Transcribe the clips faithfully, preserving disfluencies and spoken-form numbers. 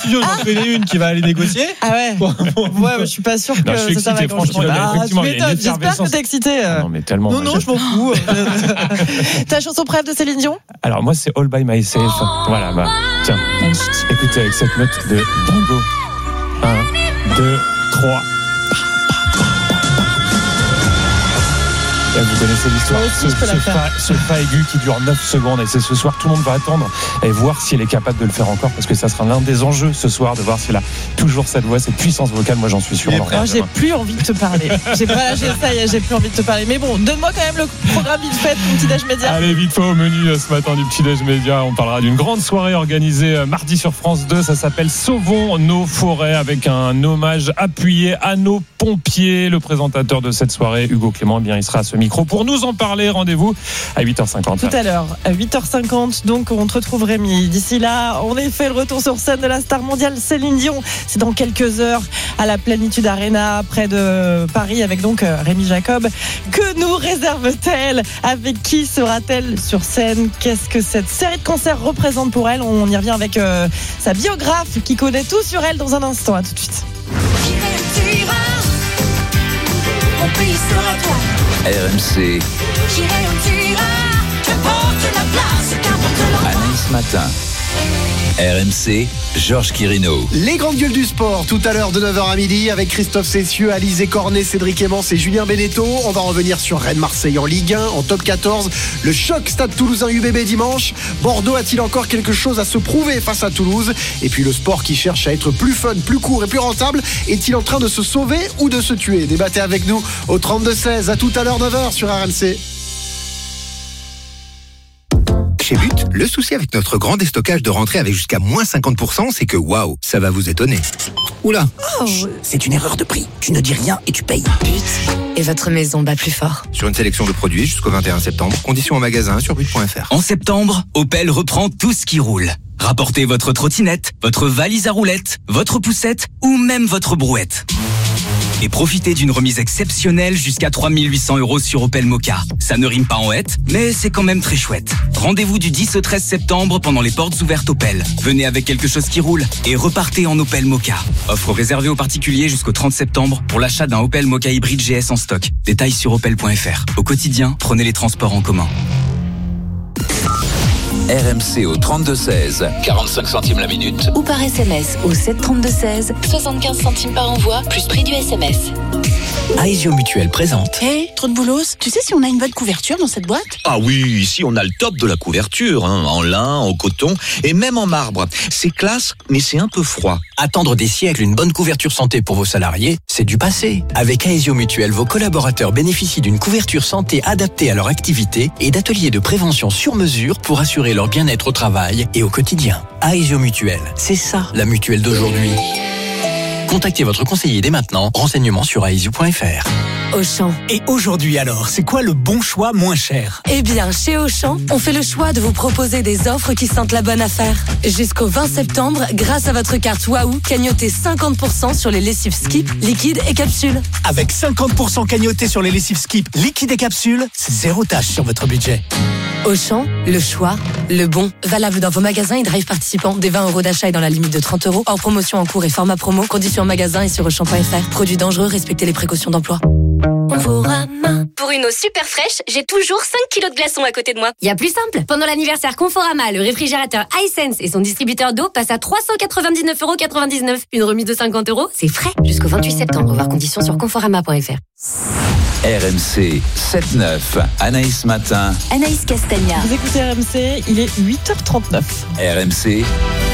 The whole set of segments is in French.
studio, j'en connais une qui va aller négocier. Ah ouais. Bon, bon, Ouais, je suis pas sûr que non, je suis ça va excité, franchement. ah, Effectivement, tu il y a une m'étonnes. J'espère que t'es excité. Ah non, mais tellement. Non, non, je m'en fous. Ta chanson préf de Céline Dion? Alors, moi, c'est All by Myself. Voilà, bah, tiens. Écoutez, avec cette note de Dingo. un, deux, trois. Vous connaissez l'histoire. Aussi, ce, ce, fa, ce fa aigu qui dure neuf secondes. Et c'est ce soir, tout le monde va attendre et voir si elle est capable de le faire encore. Parce que ça sera l'un des enjeux ce soir, de voir si elle a toujours cette voix, cette puissance vocale. Moi, j'en suis sûr. Oh, j'ai plus envie de te parler. J'ai pas, j'ai, ça y est, j'ai plus envie de te parler. Mais bon, donne-moi quand même le programme vite fait, ton petit-déj média. Allez, vite fait au menu ce matin du petit-déj média. On parlera d'une grande soirée organisée mardi sur France deux. Ça s'appelle Sauvons nos forêts, avec un hommage appuyé à nos pompiers. Le présentateur de cette soirée, Hugo Clément, eh bien, il sera à ce micro pour nous en parler. Rendez-vous à huit heures cinquante. Tout à l'heure, à huit heures cinquante, donc on te retrouve Rémi. D'ici là, on est fait le retour sur scène de la star mondiale Céline Dion. C'est dans quelques heures à la Plénitude Arena, près de Paris, avec donc Rémi Jacob. Que nous réserve-t-elle? Avec qui sera-t-elle sur scène? Qu'est-ce que cette série de concerts représente pour elle? On y revient avec euh, sa biographe qui connaît tout sur elle dans un instant. À tout de suite. Mon pays sera toi. R M C. J'irai où tu iras. Qu'importe la place, qu'importe l'endroit. Anaïs Matin. R M C, Georges Quirino. Les grandes gueules du sport, tout à l'heure de neuf heures à midi, avec Christophe Cessieux, Alizé Cornet, Cédric Emmons et Julien Beneteau. On va revenir sur Rennes-Marseille en Ligue un, en top quatorze. Le choc Stade Toulousain U B B dimanche. Bordeaux a-t-il encore quelque chose à se prouver face à Toulouse? Et puis le sport qui cherche à être plus fun, plus court et plus rentable, est-il en train de se sauver ou de se tuer? Débattez avec nous au trente-deux seize. À tout à l'heure, neuf heures sur R M C. Chez But, le souci avec notre grand déstockage de rentrée avec jusqu'à moins cinquante pour cent, c'est que waouh, ça va vous étonner. Oula, oh. C'est une erreur de prix. Tu ne dis rien et tu payes. But, et votre maison bat plus fort. Sur une sélection de produits jusqu'au vingt et un septembre, conditions en magasin sur but point f r. En septembre, Opel reprend tout ce qui roule. Rapportez votre trottinette, votre valise à roulettes, votre poussette ou même votre brouette. Et profitez d'une remise exceptionnelle jusqu'à trois mille huit cents euros sur Opel Mokka. Ça ne rime pas en hête, mais c'est quand même très chouette. Rendez-vous du dix au treize septembre pendant les portes ouvertes Opel. Venez avec quelque chose qui roule et repartez en Opel Mokka. Offre réservée aux particuliers jusqu'au trente septembre pour l'achat d'un Opel Mokka hybride G S en stock. Détails sur opel point f r. Au quotidien, prenez les transports en commun. R M C au trente-deux seize, quarante-cinq centimes la minute. Ou par S M S au sept trente-deux seize, soixante-quinze centimes par envoi, plus prix du S M S. Aesio Mutuelle présente. Hé, hey, trop de boulos. Tu sais si on a une bonne couverture dans cette boîte? Ah oui, ici on a le top de la couverture, hein, en lin, en coton et même en marbre. C'est classe, mais c'est un peu froid. Attendre des siècles une bonne couverture santé pour vos salariés, c'est du passé. Avec Aesio Mutuelle, vos collaborateurs bénéficient d'une couverture santé adaptée à leur activité et d'ateliers de prévention sur mesure pour assurer leur bien-être au travail et au quotidien. Aesio Mutuelle, c'est ça la mutuelle d'aujourd'hui. Contactez votre conseiller dès maintenant. Renseignements sur aesio point f r. Auchan. Et aujourd'hui alors, c'est quoi le bon choix moins cher? Eh bien, chez Auchan, on fait le choix de vous proposer des offres qui sentent la bonne affaire. Jusqu'au vingt septembre, grâce à votre carte Waouh, cagnotez cinquante pour cent sur les lessives Skip, liquides et capsules. Avec cinquante pour cent cagnotés sur les lessives Skip, liquides et capsules, c'est zéro tâche sur votre budget. Auchan, le choix, le bon. Valable dans vos magasins et drive participants. Des vingt euros d'achat et dans la limite de trente euros. Hors promotion en cours et format promo. Conditions en magasin et sur auchan point f r. Produits dangereux, respectez les précautions d'emploi. Conforama. Pour une eau super fraîche, j'ai toujours cinq kilos de glaçons à côté de moi. Il y a plus simple. Pendant l'anniversaire Conforama, le réfrigérateur iSense et son distributeur d'eau passent à trois cent quatre-vingt-dix-neuf euros quatre-vingt-dix-neuf. Une remise de cinquante euros, c'est frais. Jusqu'au vingt-huit septembre, voir conditions sur conforama point f r. R M C sept neuf, Anaïs Matin. Anaïs Castagna. Vous écoutez R M C, il est huit heures trente-neuf. R M C.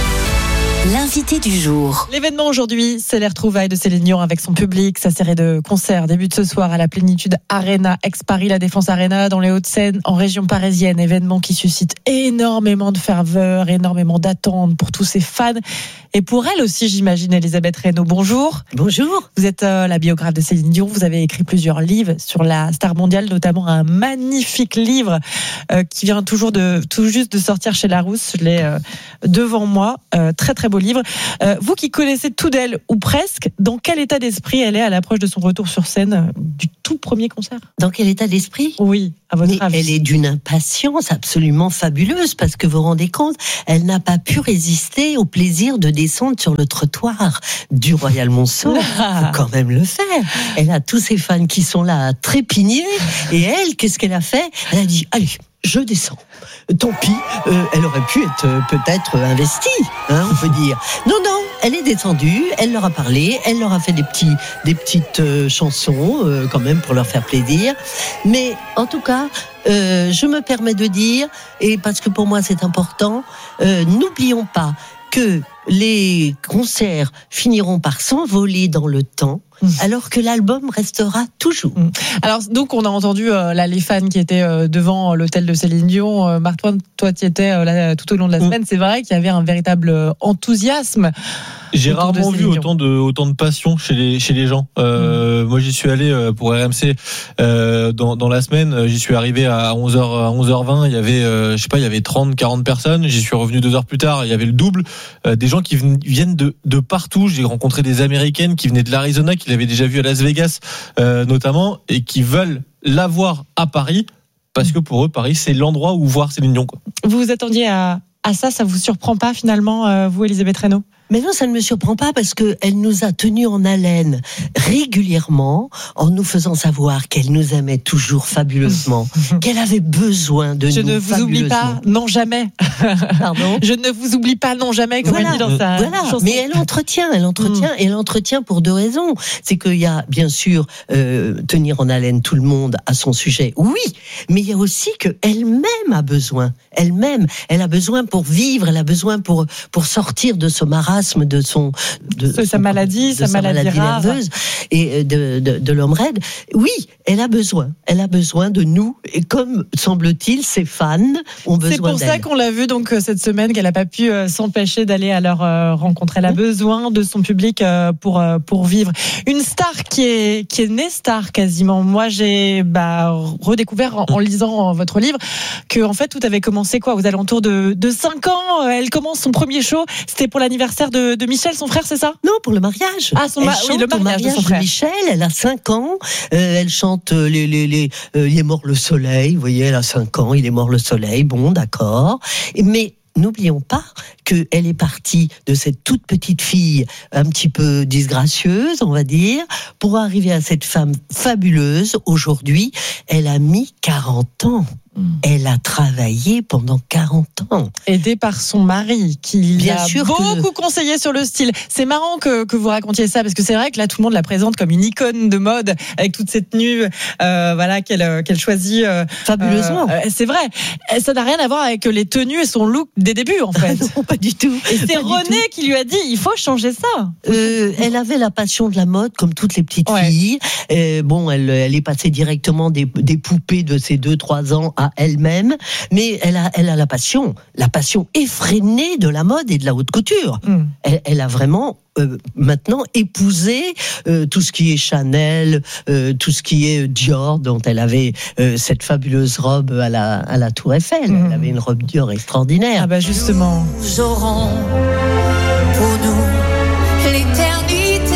L'invité du jour. L'événement aujourd'hui, c'est les retrouvailles de Céline Dion avec son public. Sa série de concerts débute ce soir à la Plénitude Arena, ex-Paris, la Défense Arena, dans les Hauts-de-Seine, en région parisienne. Événement qui suscite énormément de ferveur, énormément d'attentes pour tous ses fans. Et pour elle aussi, j'imagine, Elisabeth Reynaud. Bonjour. Bonjour. Vous êtes euh, la biographe de Céline Dion. Vous avez écrit plusieurs livres sur la star mondiale, notamment un magnifique livre euh, qui vient toujours de, tout juste de sortir chez Larousse. Je l'ai euh, devant moi. Euh, très, très beau livre. Euh, vous qui connaissez tout d'elle, ou presque, dans quel état d'esprit elle est à l'approche de son retour sur scène euh, du tout premier concert? Dans quel état d'esprit? Oui, à votre Mais avis. Elle est d'une impatience absolument fabuleuse, parce que vous vous rendez compte, elle n'a pas pu résister au plaisir de descende sur le trottoir du Royal Monceau. Faut quand même le faire. Elle a tous ses fans qui sont là à trépigner. Et elle, qu'est-ce qu'elle a fait? Elle a dit, allez, je descends. Tant pis, euh, elle aurait pu être euh, peut-être investie, hein, on peut dire. Non, non, elle est descendue, elle leur a parlé, elle leur a fait des petits, des petites euh, chansons, euh, quand même pour leur faire plaisir. Mais en tout cas, euh, je me permets de dire, et parce que pour moi c'est important, euh, n'oublions pas que les concerts finiront par s'envoler dans le temps, alors que l'album restera toujours. Alors donc on a entendu euh, là les fans qui étaient euh, devant l'hôtel de Céline Dion. Euh, Marc-Antoine, toi tu étais euh, là tout au long de la semaine. C'est vrai qu'il y avait un véritable euh, enthousiasme. J'ai rarement vu autant de autant de passion chez les chez les gens. Euh, mmh. Moi, j'y suis allé pour R M C euh, dans dans la semaine. J'y suis arrivé à onze heures à onze heures vingt. Il y avait euh, je sais pas, il y avait trente quarante personnes. J'y suis revenu deux heures plus tard. Il y avait le double. Euh, des gens qui viennent de de partout. J'ai rencontré des Américaines qui venaient de l'Arizona, qui l'avaient déjà vu à Las Vegas euh, notamment, et qui veulent la voir à Paris parce que pour eux, Paris, c'est l'endroit où voir Céline Dion, quoi. Vous vous attendiez à à ça, ça vous surprend pas finalement, euh, vous, Elisabeth Reynaud? Mais non, ça ne me surprend pas parce qu'elle nous a tenus en haleine régulièrement en nous faisant savoir qu'elle nous aimait toujours fabuleusement, qu'elle avait besoin de Je nous. Je ne vous oublie pas, non jamais. Pardon. Je ne vous oublie pas, non jamais, comme voilà, elle dit dans sa voilà. chanson. Mais elle entretient, elle entretient, mmh. et elle entretient pour deux raisons. C'est qu'il y a bien sûr euh, tenir en haleine tout le monde à son sujet, oui, mais il y a aussi qu'elle-même a besoin, elle-même, elle a besoin pour vivre, elle a besoin pour pour sortir de ce marasme, de son de, de sa maladie, de sa, sa maladie, maladie nerveuse et de, de, de l'homme raide. Oui, elle a besoin, elle a besoin de nous, et comme semble-t-il, ses fans ont besoin d'elle. C'est pour ça qu'on l'a vu donc cette semaine, qu'elle n'a pas pu euh, s'empêcher d'aller à leur euh, rencontre. Elle a besoin de son public euh, pour euh, pour vivre. Une star qui est qui est née star quasiment. Moi, j'ai bah, redécouvert en, en lisant votre livre que en fait tout avait commencé quoi aux alentours de de cinq ans. Elle commence son premier show. C'était pour l'anniversaire de, de Michel, son frère, c'est ça? Non, pour le mariage. Ah, son ma- elle oui, le mariage, mariage de son frère. De Michel, elle a cinq ans. Euh, elle chante les, les, les, euh, il est mort le soleil. Vous voyez, elle a cinq ans, il est mort le soleil. Bon, d'accord. Mais n'oublions pas qu'elle est partie de cette toute petite fille un petit peu disgracieuse, on va dire, pour arriver à cette femme fabuleuse. Aujourd'hui, elle a mis quarante ans. Elle a travaillé pendant quarante ans. Aidée par son mari, qui Bien l'a sûr beaucoup que... conseillé sur le style. C'est marrant que, que vous racontiez ça, parce que c'est vrai que là, tout le monde la présente comme une icône de mode, avec toute cette tenue euh, voilà, qu'elle, qu'elle choisit. Euh, Fabuleusement. Euh, c'est vrai. Ça n'a rien à voir avec les tenues et son look des débuts, en fait. Non, pas du tout. Et c'est pas René qui lui a dit, il faut changer ça. Euh, elle avait la passion de la mode, comme toutes les petites ouais. filles. Euh, bon, elle, elle est passée directement des, des poupées de ses deux trois ans à elle-même, mais elle a, elle a la passion, la passion effrénée de la mode et de la haute couture. Mm. Elle, elle a vraiment euh, maintenant épousé euh, tout ce qui est Chanel, euh, tout ce qui est Dior, dont elle avait euh, cette fabuleuse robe à la, à la Tour Eiffel. Mm. Elle avait une robe Dior extraordinaire. Ah bah justement. Nous aurons pour nous l'éternité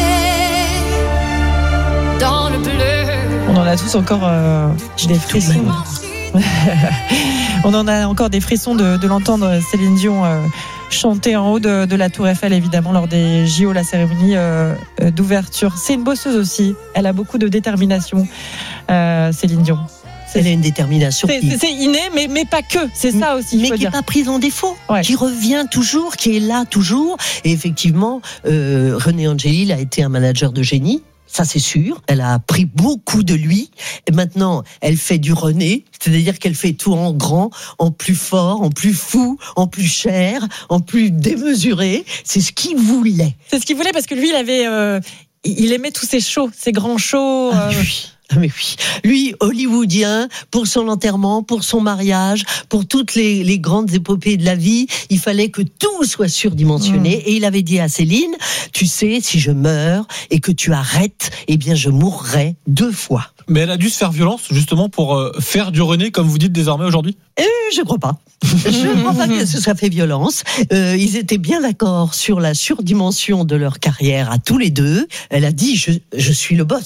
dans le bleu. On en a tous encore euh, des frissons. On en a encore des frissons de, de l'entendre Céline Dion euh, chanter en haut de, de la Tour Eiffel, évidemment, lors des J O, la cérémonie euh, d'ouverture. C'est une bosseuse aussi. Elle a beaucoup de détermination, euh, Céline Dion. C'est, Elle a une détermination. C'est, qui... c'est, c'est inné, mais, mais pas que. C'est ça aussi. Mais qui n'est pas prise en défaut. Ouais. Qui revient toujours, qui est là toujours. Et effectivement, euh, René Angélil a été un manager de génie. Ça, c'est sûr. Elle a appris beaucoup de lui. Et maintenant, elle fait du René. C'est-à-dire qu'elle fait tout en grand, en plus fort, en plus fou, en plus cher, en plus démesuré. C'est ce qu'il voulait. C'est ce qu'il voulait parce que lui, il avait, euh, il aimait tous ces shows, ces grands shows. Ah, euh... oui. Mais oui, lui, hollywoodien, pour son enterrement, pour son mariage, pour toutes les, les grandes épopées de la vie, il fallait que tout soit surdimensionné. Mmh. Et il avait dit à Céline, tu sais, si je meurs et que tu arrêtes, eh bien je mourrai deux fois. Mais elle a dû se faire violence, justement, pour euh, faire du René, comme vous dites désormais aujourd'hui ? Euh, je crois pas. Je ne crois pas que ce soit fait violence. Euh, ils étaient bien d'accord sur la surdimension de leur carrière à tous les deux. Elle a dit, je, je suis le boss.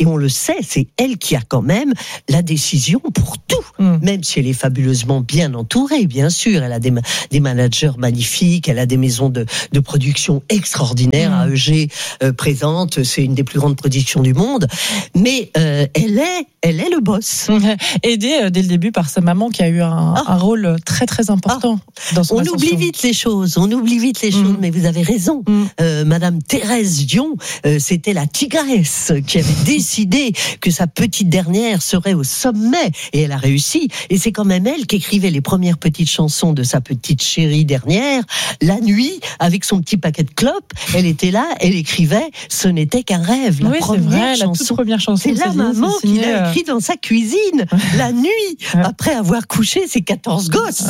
Et on le sait, c'est elle qui a quand même la décision pour tout. Mmh. Même si elle est fabuleusement bien entourée, bien sûr. Elle a des, des managers magnifiques, elle a des maisons de, de production extraordinaires. Mmh. A E G euh, présente, c'est une des plus grandes productions du monde. Mais euh, elle est, elle est le boss. Aidée euh, dès le début par sa maman qui a eu un, ah. un rôle très très important ah. dans son On ascension. oublie vite les choses, on oublie vite les mmh. choses, mais vous avez raison. Mmh. Euh, Madame Thérèse Dion, euh, c'était la tigresse qui avait décidé que sa petite dernière serait au sommet, et elle a réussi. Et c'est quand même elle qui écrivait les premières petites chansons de sa petite chérie dernière. La nuit, avec son petit paquet de clopes, elle était là, elle écrivait « Ce n'était qu'un rêve ». La oui, première vrai, chanson. La toute première chanson. C'est la maman qui l'a écrit dans sa cuisine, la nuit, après avoir couché ses quatorze gosses.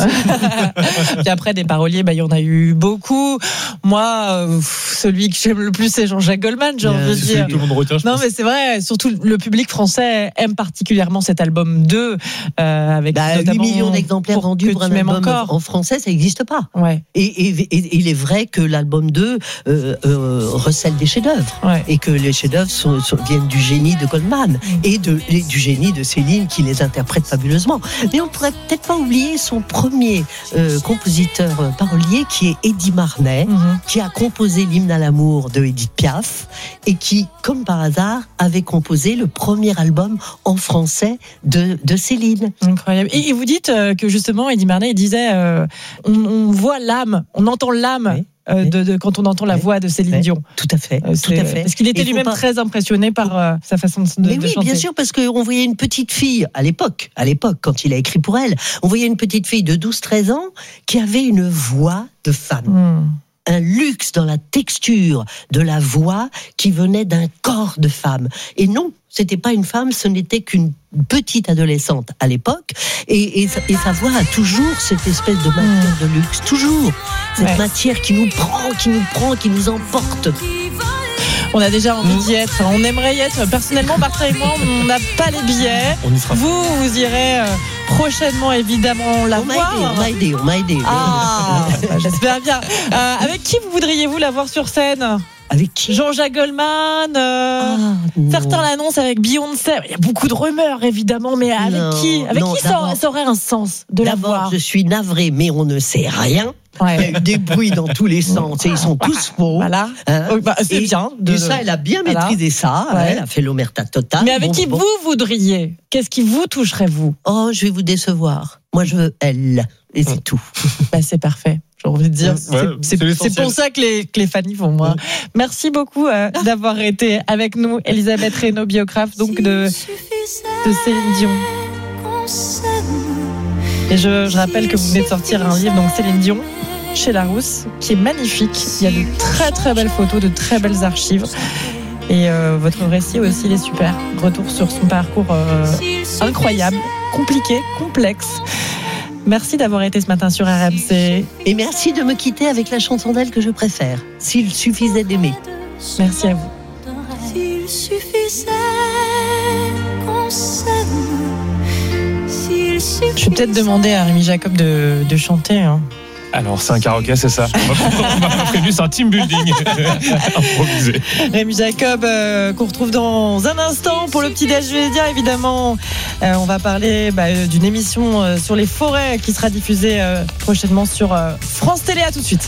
Puis après, des paroliers, bah, il y en a eu beaucoup. Moi, euh, celui que j'aime le plus, c'est Jean-Jacques Goldman, j'ai envie de dire. Tout le monde retient, je non, pense. mais c'est vrai, surtout le public français aime particulièrement cet album deux, euh, avec bah, huit millions d'exemplaires pour vendus pour un album encore. En français, ça n'existe pas. Ouais. Et, et, et, et il est vrai que l'album deux euh, euh, recèle des chefs-d'œuvre. Ouais. Et que les chefs-d'œuvre sont, sont, viennent du génie de Goldman mmh. et, de, et du génie de Céline qui les interprète fabuleusement. Mais on pourrait peut-être pas oublier son premier euh, compositeur euh, parolier qui est Eddie Marnay, mmh. qui a composé l'hymne à l'amour de Edith Piaf et qui, comme par hasard, avait composé le premier album en français de, de Céline. Incroyable. Et, et vous dites euh, que justement, Eddie Marnay il disait euh, on, on voit l'âme, on entend l'âme. Oui. Euh, de, de, quand on entend la voix de Céline oui, Dion. Tout à fait. Euh, tout à fait. Parce qu'il était lui-même pas... très impressionné par euh, sa façon de, Mais de oui, chanter. Bien sûr, parce qu'on voyait une petite fille, à l'époque, à l'époque, quand il a écrit pour elle, on voyait une petite fille de douze treize ans qui avait une voix de femme. Mm. Un luxe dans la texture de la voix qui venait d'un corps de femme. Et non, c'était pas une femme, ce n'était qu'une petite adolescente à l'époque, et, et, et sa voix a toujours cette espèce de matière de luxe, toujours cette ouais. matière qui nous prend, qui nous prend, qui nous emporte. On a déjà envie d'y être, on aimerait y être. Personnellement, Martin et moi, on n'a pas les billets. On y sera. Vous, vous irez euh, prochainement, évidemment, la on voir. On m'a aidé, on m'a aidé. Ah, j'espère bien. Euh, avec qui vous voudriez-vous la voir sur scène ? Avec qui ? Jean-Jacques Goldman. Euh, ah, certains l'annoncent avec Beyoncé. Il y a beaucoup de rumeurs, évidemment, mais avec non, qui Avec non, qui ça, ça aurait un sens de la voir ? Je suis navrée, mais on ne sait rien. Ouais. Il y a eu des bruits dans tous les sens et ils sont tous faux. Voilà. Hein bah, c'est et, bien. De... Et ça, elle a bien voilà. maîtrisé ça. Ouais. Elle a fait l'omerta totale. Mais avec bon, qui bon. vous voudriez ? Qu'est-ce qui vous toucherait, vous ? Oh, je vais vous décevoir. Moi, je veux elle. Et c'est tout. Bah, c'est parfait. J'ai envie de dire, ouais, c'est, c'est, c'est pour ça que les, que les fans y vont, moi. Ouais. Merci beaucoup euh, d'avoir été avec nous, Elisabeth Reynaud, biographe donc de, de Céline Dion. Et je, je rappelle que vous venez de sortir un livre, donc Céline Dion, chez Larousse, qui est magnifique. Il y a de très très belles photos, de très belles archives. Et euh, votre récit aussi, il est super. Retour sur son parcours euh, incroyable, compliqué, complexe. Merci d'avoir été ce matin sur R M C. Et merci de me quitter avec la chanson d'elle que je préfère, S'il suffisait d'aimer. Merci à vous. S'il suffisait qu'on s'aime. S'il suffisait... Je vais peut-être demander à Rémi Jacob de, de chanter. Hein. Alors, c'est un karaoké, c'est ça. On m'a pas prévu, c'est un team building improvisé. Rémi Jacob, euh, qu'on retrouve dans un instant pour le petit déj média, évidemment. Euh, on va parler bah, d'une émission euh, sur les forêts qui sera diffusée euh, prochainement sur euh, France Télé. À tout de suite.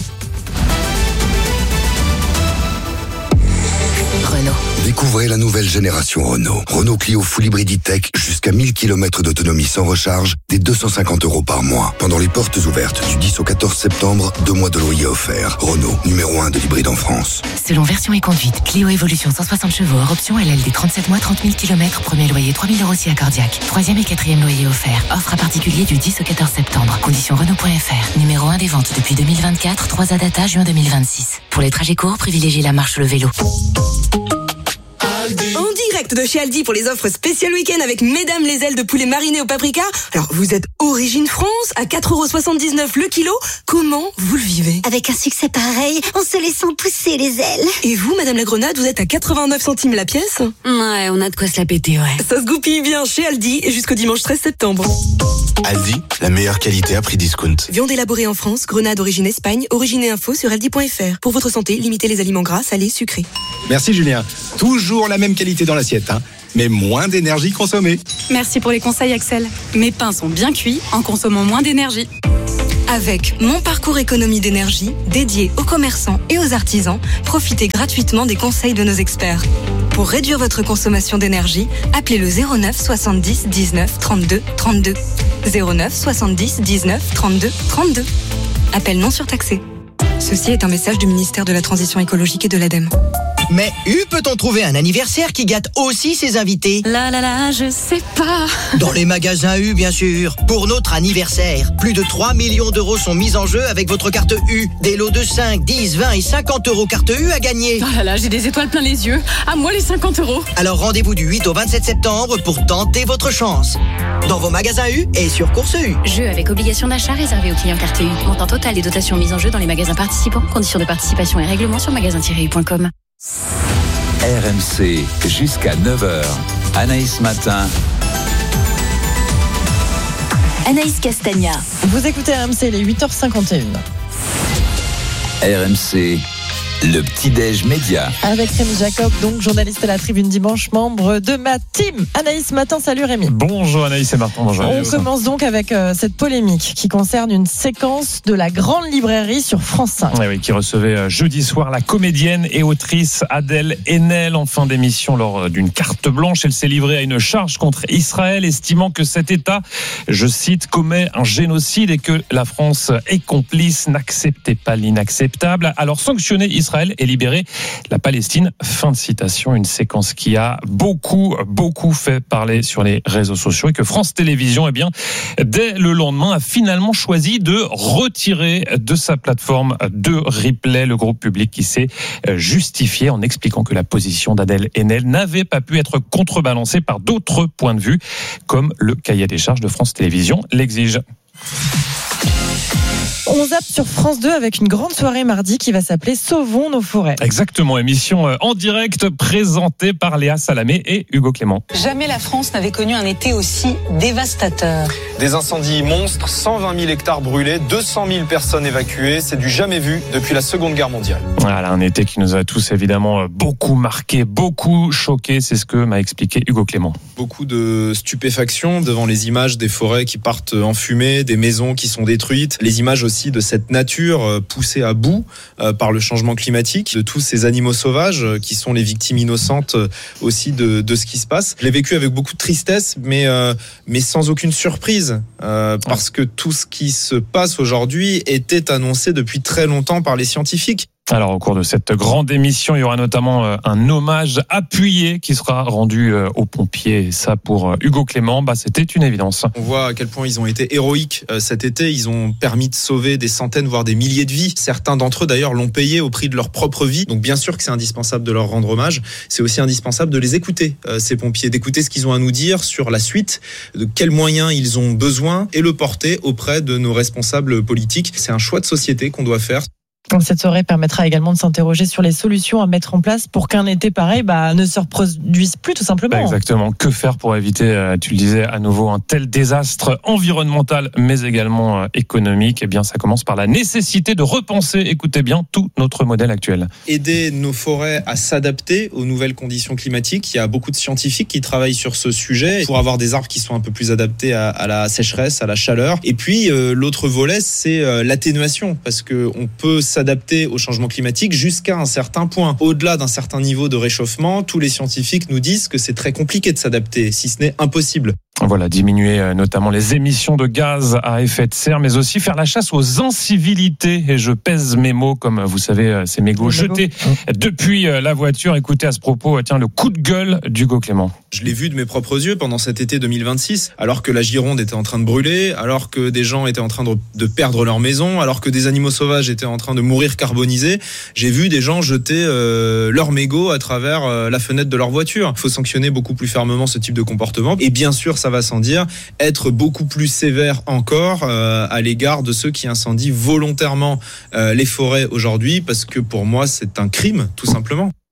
Renault. Découvrez la nouvelle génération Renault. Renault Clio Full Hybrid E-Tech, jusqu'à mille kilomètres d'autonomie sans recharge, dès deux cent cinquante euros par mois. Pendant les portes ouvertes du dix au quatorze septembre, deux mois de loyer offerts. Renault, numéro un de l'hybride en France. Selon version et conduite, Clio Evolution cent soixante chevaux, hors option L L D trente-sept mois, trente mille kilomètres, premier loyer trois mille euros si accordiaque. Troisième et quatrième loyer offert. Offre à particulier du dix au quatorze septembre. Conditions Renault point F R. Numéro un des ventes depuis deux mille vingt-quatre, trois A data, juin deux mille vingt-six. Pour les trajets courts, privilégiez la marche ou le vélo. En direct de chez Aldi pour les offres spéciales week-end avec Mesdames les ailes de poulet mariné au paprika. Alors, vous êtes origine France, à quatre euros soixante-dix-neuf le kilo. Comment vous le vivez ? Avec un succès pareil, en se laissant pousser les ailes. Et vous, Madame la Grenade, vous êtes à quatre-vingt-neuf centimes la pièce ? Ouais, on a de quoi se la péter, ouais. Ça se goupille bien chez Aldi jusqu'au dimanche treize septembre. Aldi, la meilleure qualité à prix discount. Viande élaborée en France, Grenade origine Espagne, origine et info sur aldi point F R. Pour votre santé, limitez les aliments gras, salés, sucrés. Merci Julien. Toujours la même qualité dans l'assiette. Hein. mais moins d'énergie consommée. Merci pour les conseils, Axel. Mes pains sont bien cuits en consommant moins d'énergie. Avec Mon Parcours Économie d'énergie, dédié aux commerçants et aux artisans, profitez gratuitement des conseils de nos experts. Pour réduire votre consommation d'énergie, appelez le zéro neuf soixante-dix dix-neuf trente-deux trente-deux. zéro neuf soixante-dix dix-neuf trente-deux trente-deux. Appel non surtaxé. Ceci est un message du ministère de la Transition écologique et de l'ADEME. Mais U peut-on trouver un anniversaire qui gâte aussi ses invités? Là là là, je sais pas. Dans les magasins U, bien sûr. Pour notre anniversaire, plus de trois millions d'euros sont mis en jeu avec votre carte U. Des lots de cinq, dix, vingt et cinquante euros carte U à gagner. Oh là là, j'ai des étoiles plein les yeux. À moi les cinquante euros. Alors rendez-vous du huit au vingt-sept septembre pour tenter votre chance. Dans vos magasins U et sur Course U. Jeu avec obligation d'achat réservé aux clients carte U. Montant total des dotations mises en jeu dans les magasins participants. Conditions de participation et règlements sur magasin tiret u point com. R M C jusqu'à neuf heures. Anaïs Matin. Anaïs Castagna. Vous écoutez R M C, les huit heures cinquante et une. R M C, le petit-déj média. Avec Rémi Jacob, donc journaliste à la Tribune Dimanche, membre de ma team. Anaïs Matin, salut Rémi. Bonjour Anaïs et Martin. Bonjour. On commence donc avec euh, cette polémique qui concerne une séquence de la Grande Librairie sur France cinq. Oui, oui, qui recevait euh, jeudi soir la comédienne et autrice Adèle Haenel en fin d'émission lors d'une carte blanche. Elle s'est livrée à une charge contre Israël, estimant que cet État, je cite, commet un génocide et que la France est complice. N'acceptez pas l'inacceptable. Alors sanctionner Israël et libérer la Palestine. Fin de citation. Une séquence qui a beaucoup, beaucoup fait parler sur les réseaux sociaux et que France Télévisions, eh bien, dès le lendemain, a finalement choisi de retirer de sa plateforme de replay. Le groupe public qui s'est justifié en expliquant que la position d'Adèle Haenel n'avait pas pu être contrebalancée par d'autres points de vue, comme le cahier des charges de France Télévisions l'exige. On zappe sur France deux avec une grande soirée mardi qui va s'appeler Sauvons nos forêts. Exactement, émission en direct présentée par Léa Salamé et Hugo Clément. Jamais la France n'avait connu un été aussi dévastateur. Des incendies monstres, cent vingt mille hectares brûlés, deux cent mille personnes évacuées, c'est du jamais vu depuis la Seconde Guerre mondiale. Voilà, un été qui nous a tous évidemment beaucoup marqué, beaucoup choqué, c'est ce que m'a expliqué Hugo Clément. Beaucoup de stupéfaction devant les images des forêts qui partent en fumée, des maisons qui sont détruites, les images aussi de cette nature poussée à bout par le changement climatique, de tous ces animaux sauvages qui sont les victimes innocentes aussi de, de ce qui se passe. Je l'ai vécu avec beaucoup de tristesse, mais, euh, mais sans aucune surprise, euh, parce que tout ce qui se passe aujourd'hui était annoncé depuis très longtemps par les scientifiques. Alors au cours de cette grande émission, il y aura notamment un hommage appuyé qui sera rendu aux pompiers. Et ça, pour Hugo Clément, bah, c'était une évidence. On voit à quel point ils ont été héroïques cet été. Ils ont permis de sauver des centaines, voire des milliers de vies. Certains d'entre eux, d'ailleurs, l'ont payé au prix de leur propre vie. Donc bien sûr que c'est indispensable de leur rendre hommage. C'est aussi indispensable de les écouter, ces pompiers, d'écouter ce qu'ils ont à nous dire sur la suite, de quels moyens ils ont besoin et le porter auprès de nos responsables politiques. C'est un choix de société qu'on doit faire. Cette soirée permettra également de s'interroger sur les solutions à mettre en place pour qu'un été pareil bah, ne se reproduise plus tout simplement. Exactement. Que faire pour éviter, tu le disais à nouveau, un tel désastre environnemental mais également économique? Eh bien, ça commence par la nécessité de repenser, écoutez bien, tout notre modèle actuel. Aider nos forêts à s'adapter aux nouvelles conditions climatiques. Il y a beaucoup de scientifiques qui travaillent sur ce sujet pour avoir des arbres qui sont un peu plus adaptés à, à la sécheresse, à la chaleur. Et puis, euh, l'autre volet, c'est euh, l'atténuation, parce qu'on peut s'adapter au changement climatique jusqu'à un certain point. Au-delà d'un certain niveau de réchauffement, tous les scientifiques nous disent que c'est très compliqué de s'adapter, si ce n'est impossible. Voilà, diminuer notamment les émissions de gaz à effet de serre, mais aussi faire la chasse aux incivilités. Et je pèse mes mots, comme vous savez, ces mégots jetés depuis la voiture. Écoutez à ce propos, tiens, le coup de gueule d'Hugo Clément. Je l'ai vu de mes propres yeux pendant cet été deux mille vingt-six, alors que la Gironde était en train de brûler, alors que des gens étaient en train de, de perdre leur maison, alors que des animaux sauvages étaient en train de mourir carbonisés. J'ai vu des gens jeter euh, leurs mégots à travers euh, la fenêtre de leur voiture. Il faut sanctionner beaucoup plus fermement ce type de comportement. Et bien sûr, ça va sans dire, être beaucoup plus sévère encore euh, à l'égard de ceux qui incendient volontairement euh, les forêts aujourd'hui, parce que pour moi, c'est un crime, tout simplement.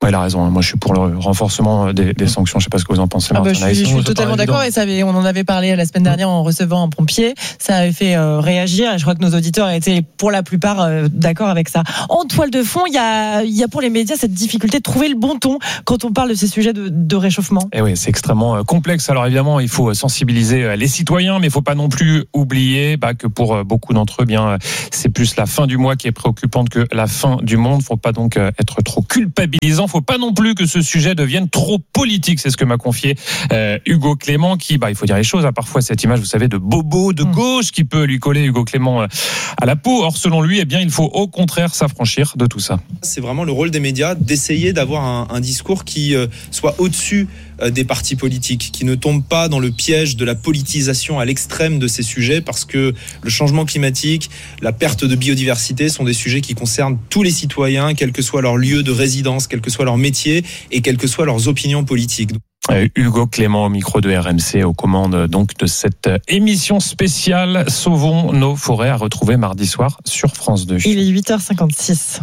Ouais, il a raison. Moi, je suis pour le renforcement des, des sanctions. Je sais pas ce que vous en pensez. Ah bah, Martin je suis, je suis totalement d'accord. évident. Et ça avait, on en avait parlé la semaine dernière en recevant un pompier. Ça avait fait euh, réagir. Et je crois que nos auditeurs étaient pour la plupart euh, d'accord avec ça. En toile de fond, il y a, il y a pour les médias cette difficulté de trouver le bon ton quand on parle de ces sujets de, de réchauffement. Et oui, c'est extrêmement complexe. Alors évidemment, il faut sensibiliser les citoyens, mais il faut pas non plus oublier bah, que pour beaucoup d'entre eux, bien, c'est plus la fin du mois qui est préoccupante que la fin du monde. Faut pas donc être trop culpabilisant. Faut pas non plus que ce sujet devienne trop politique. C'est ce que m'a confié euh, Hugo Clément, qui, bah, il faut dire les choses, a parfois cette image, vous savez, de bobo de gauche qui peut lui coller Hugo Clément à la peau. Or, selon lui, eh bien, il faut au contraire s'affranchir de tout ça. C'est vraiment le rôle des médias d'essayer d'avoir un, un discours qui euh, soit au-dessus euh, des partis politiques, qui ne tombe pas dans le piège de la politisation à l'extrême de ces sujets, parce que le changement climatique, la perte de biodiversité sont des sujets qui concernent tous les citoyens, quel que soit leur lieu de résidence, quel que soit leur métier et quelles que soient leurs opinions politiques. Hugo Clément au micro de R M C, aux commandes donc de cette émission spéciale Sauvons nos forêts, à retrouver mardi soir sur France deux. Il est huit heures cinquante-six.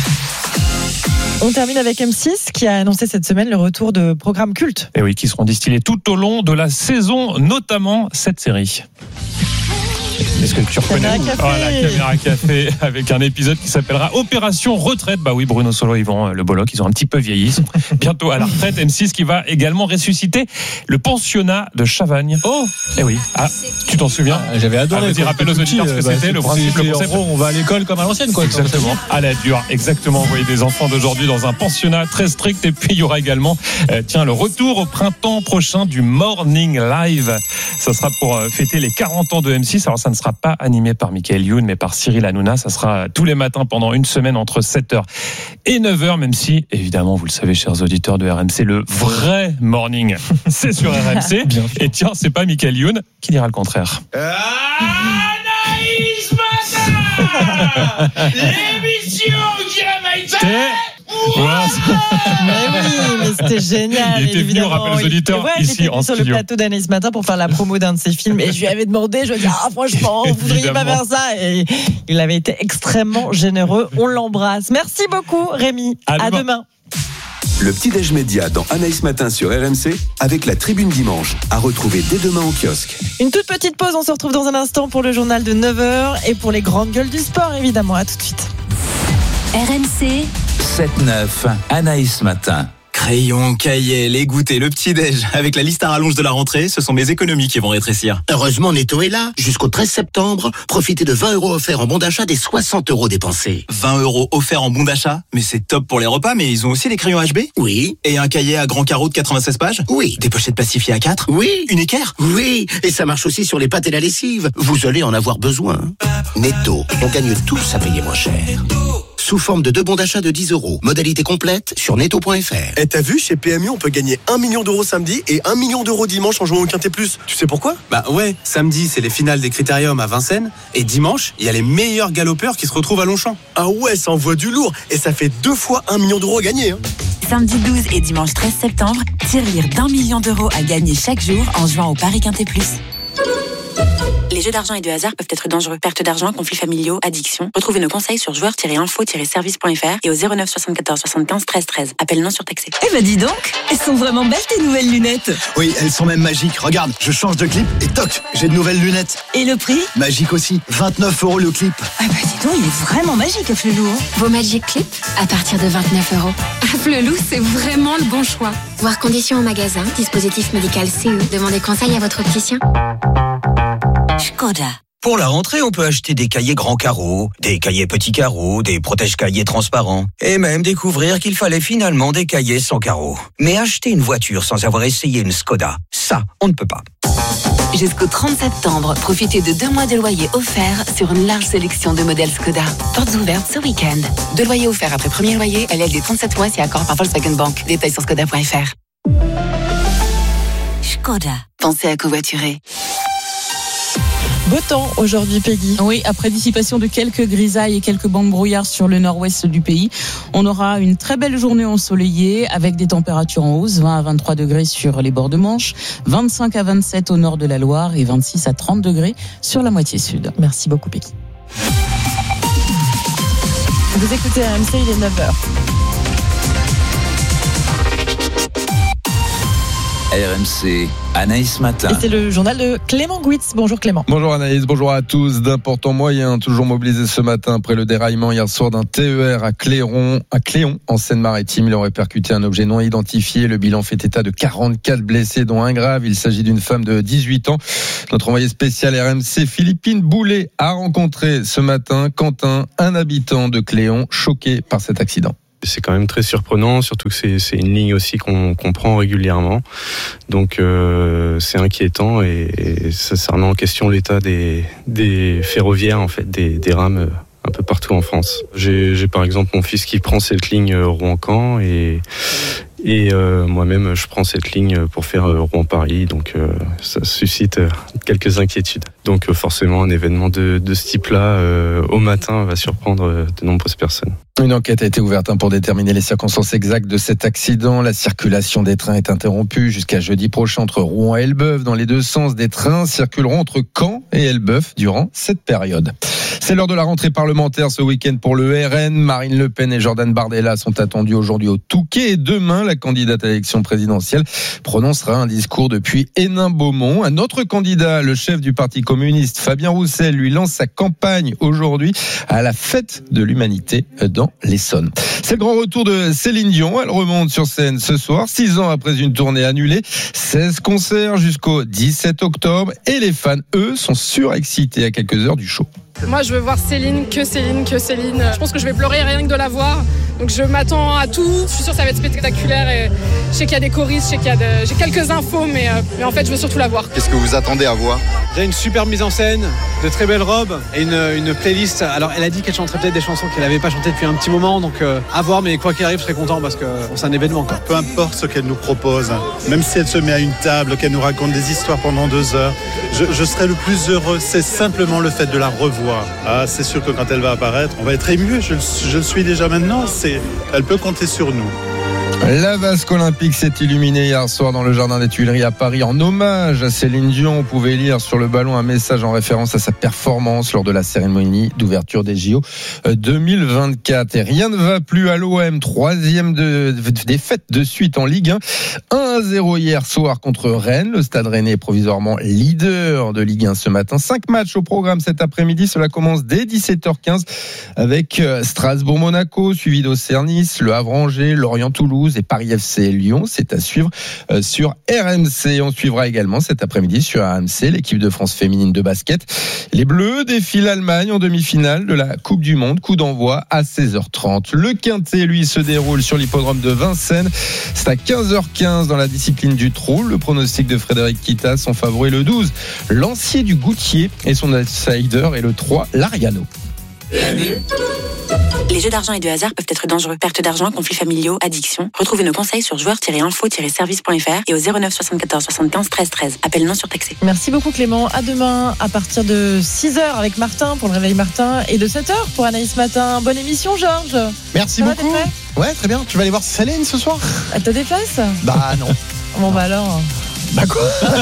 On termine avec M six qui a annoncé cette semaine le retour de programmes cultes. Et oui, qui seront distillés tout au long de la saison, notamment cette série. Est-ce que tu reconnais Caméra Café. Oh, la Caméra Café, avec un épisode qui s'appellera Opération Retraite. Bah oui, Bruno Solo, Yvan Le Bolloc, ils ont un petit peu vieilli, ils sont bientôt à la retraite. M six qui va également ressusciter le pensionnat de Chavagne. Oh, eh oui. Ah, tu t'en souviens? Ah, j'avais adoré. Ah, vas-y, rappelle aux auditeurs ce que bah, c'était, le principe, le concept. On va à l'école comme à l'ancienne, quoi. Exactement. À la dure, exactement. Envoyer des enfants d'aujourd'hui dans un pensionnat très strict. Et puis il y aura également, euh, tiens, le retour au printemps prochain du Morning Live. Ça sera pour euh, fêter les quarante ans de M six. Alors ça ne sera pas animé par Michael Youn, mais par Cyril Hanouna. Ça sera tous les matins pendant une semaine entre sept heures et neuf heures, même si, évidemment, vous le savez, chers auditeurs de R M C, le vrai morning, c'est sur R M C. Et tiens, c'est pas Michael Youn qui dira le contraire. Anaïs Matin, l'émission qui réveille ta Voilà. Mais oui, mais c'était génial. Il était venu, on rappelle aux auditeurs, ouais, ici en sur studio. le plateau d'Anaïs Matin pour faire la promo d'un de ses films. Et je lui avais demandé, je lui ai dit, ah, franchement, vous voudriez pas faire ça? Et il avait été extrêmement généreux. On l'embrasse. Merci beaucoup, Rémi. À, à demain. demain. Le petit-déj média dans Anaïs Matin sur R M C avec la Tribune Dimanche, à retrouver dès demain en kiosque. Une toute petite pause, on se retrouve dans un instant pour le journal de neuf heures et pour les grandes gueules du sport, évidemment. À tout de suite. R M C sept neuf, Anaïs Matin. Crayon, cahier, les goûters, le petit-déj. Avec la liste à rallonge de la rentrée, ce sont mes économies qui vont rétrécir. Heureusement, Netto est là. Jusqu'au treize septembre, profitez de vingt euros offerts en bon d'achat des soixante euros dépensés. vingt euros offerts en bon d'achat? Mais c'est top pour les repas, mais ils ont aussi les crayons H B? Oui. Et un cahier à grand carreau de quatre-vingt-seize pages? Oui. Des pochettes plastifiées à quatre? Oui. Une équerre? Oui. Et ça marche aussi sur les pâtes et la lessive. Vous allez en avoir besoin. Netto, on gagne tous à payer moins cher. Sous forme de deux bons d'achat de dix euros. Modalité complète sur netto point f r. Et t'as vu, chez P M U, on peut gagner un million d'euros samedi et un million d'euros dimanche en jouant au Quintet Plus. Tu sais pourquoi? Bah ouais, samedi, c'est les finales des Critériums à Vincennes. Et dimanche, il y a les meilleurs galopeurs qui se retrouvent à Longchamp. Ah ouais, ça envoie du lourd. Et ça fait deux fois un million d'euros à gagner. Hein. Samedi douze et dimanche treize septembre, tirelire d'un million d'euros à gagner chaque jour en jouant au Paris Quintet Plus. Les jeux d'argent et de hasard peuvent être dangereux. Perte d'argent, conflits familiaux, addiction. Retrouvez nos conseils sur joueurs tiret info tiret service point f r et au zéro neuf soixante-quatorze soixante-quinze treize treize. Appel non surtaxé. Eh ben dis donc, elles sont vraiment belles tes nouvelles lunettes. Oui, elles sont même magiques. Regarde, je change de clip et toc, j'ai de nouvelles lunettes. Et le prix? Magique aussi, vingt-neuf euros le clip. Ah bah dis donc, il est vraiment magique à Flelou. Hein. Vos Magic Clips à partir de vingt-neuf euros. À Flelou, c'est vraiment le bon choix. Voir conditions au magasin, dispositif médical C E. Demandez conseil à votre opticien. Skoda. Pour la rentrée, on peut acheter des cahiers grands carreaux, des cahiers petits carreaux, des protège-cahiers transparents, et même découvrir qu'il fallait finalement des cahiers sans carreaux. Mais acheter une voiture sans avoir essayé une Skoda, ça, on ne peut pas. Jusqu'au trente septembre, profitez de deux mois de loyer offerts sur une large sélection de modèles Skoda. Portes ouvertes ce week-end. Deux loyers offerts après premier loyer, L L D trente-sept mois si accord par Volkswagen Bank. Détails sur skoda point f r. Skoda. Pensez à covoiturer. Beau temps aujourd'hui, Peggy. Oui, après dissipation de quelques grisailles et quelques bancs de brouillard sur le nord-ouest du pays, on aura une très belle journée ensoleillée avec des températures en hausse, vingt à vingt-trois degrés sur les bords de Manche, vingt-cinq à vingt-sept au nord de la Loire et vingt-six à trente degrés sur la moitié sud. Merci beaucoup, Peggy. Vous écoutez R M C, il est neuf heures. R M C, Anaïs Matin. Et c'est le journal de Clément Gouitz. Bonjour Clément. Bonjour Anaïs, bonjour à tous. D'importants moyens toujours mobilisés ce matin après le déraillement hier soir d'un T E R à Cléron, à Cléon en Seine-Maritime. Il aurait percuté un objet non identifié. Le bilan fait état de quarante-quatre blessés dont un grave. Il s'agit d'une femme de dix-huit ans. Notre envoyé spécial R M C, Philippine Boulet, a rencontré ce matin Quentin, un habitant de Cléon, choqué par cet accident. C'est quand même très surprenant, surtout que c'est, c'est une ligne aussi qu'on, qu'on prend régulièrement. Donc euh, c'est inquiétant et, et ça, ça remet en question l'état des, des ferroviaires, en fait, des, des rames un peu partout en France. J'ai, j'ai par exemple mon fils qui prend cette ligne Rouen-Caen et, et euh, moi-même je prends cette ligne pour faire Rouen-Paris. Donc euh, ça suscite quelques inquiétudes. Donc euh, forcément un événement de, de ce type-là euh, au matin va surprendre de nombreuses personnes. Une enquête a été ouverte pour déterminer les circonstances exactes de cet accident. La circulation des trains est interrompue jusqu'à jeudi prochain entre Rouen et Elbeuf. Dans les deux sens, des trains circuleront entre Caen et Elbeuf durant cette période. C'est l'heure de la rentrée parlementaire ce week-end pour le R N. Marine Le Pen et Jordan Bardella sont attendus aujourd'hui au Touquet. Et demain, la candidate à l'élection présidentielle prononcera un discours depuis Hénin-Beaumont. Un autre candidat, le chef du Parti communiste, Fabien Roussel, lui lance sa campagne aujourd'hui à la fête de l'humanité dans l'Essonne. C'est le grand retour de Céline Dion. Elle remonte sur scène ce soir, six ans après une tournée annulée. seize concerts jusqu'au dix-sept octobre. Et les fans, eux, sont surexcités à quelques heures du show. Moi, je veux voir Céline, que Céline, que Céline. Je pense que je vais pleurer rien que de la voir. Donc, je m'attends à tout. Je suis sûre que ça va être spectaculaire. Et je sais qu'il y a des choristes, je sais qu'il y a de... j'ai quelques infos, mais, euh, mais en fait, je veux surtout la voir. Qu'est-ce que vous attendez à voir ? Il y a une super mise en scène, de très belles robes et une, une playlist. Alors, elle a dit qu'elle chanterait peut-être des chansons qu'elle n'avait pas chantées depuis un petit moment. Donc, euh, à voir, mais quoi qu'il arrive, je serai content parce que bon, c'est un événement, quoi. Peu importe ce qu'elle nous propose, même si elle se met à une table, qu'elle nous raconte des histoires pendant deux heures, je, je serai le plus heureux. C'est simplement le fait de la revoir. Ah, c'est sûr que quand elle va apparaître, on va être ému. Je, je le suis déjà maintenant. C'est, elle peut compter sur nous. La vasque olympique s'est illuminée hier soir dans le jardin des Tuileries à Paris en hommage à Céline Dion. On pouvait lire sur le ballon un message en référence à sa performance lors de la cérémonie d'ouverture des J O deux mille vingt-quatre. Et rien ne va plus à l'O M, troisième de, défaite de suite en Ligue un. un à zéro hier soir contre Rennes. Le Stade Rennais est provisoirement leader de Ligue un ce matin. Cinq matchs au programme cet après-midi. Cela commence dès dix-sept heures quinze avec Strasbourg-Monaco, suivi d'Auxerre-Nice, Le Havre-Angers, Lorient-Toulouse et Paris F C Lyon. C'est à suivre euh, sur R M C. On suivra également cet après-midi sur R M C l'équipe de France féminine de basket. Les Bleus défient l'Allemagne en demi-finale de la Coupe du Monde. Coup d'envoi à seize heures trente. Le quintet, lui, se déroule sur l'hippodrome de Vincennes. C'est à quinze heures quinze dans la discipline du trot. Le pronostic de Frédéric Kita, son favori le douze. Lancier du Goutier et son outsider est le trois, l'Ariano. Les jeux d'argent et de hasard peuvent être dangereux. Perte d'argent, conflits familiaux, addiction. Retrouvez nos conseils sur joueurs tiret info tiret service point f r et au zéro neuf soixante-quatorze soixante-quinze treize treize. Appel non surtaxé. Merci beaucoup Clément. À demain à partir de six heures avec Martin pour le réveil Martin et de sept heures pour Anaïs Matin. Bonne émission Georges. Merci Ça beaucoup. Va, ouais, très bien. Tu vas aller voir Céline ce soir ? Elle te déplace ? Bah non. Bon bah alors. Bah quoi?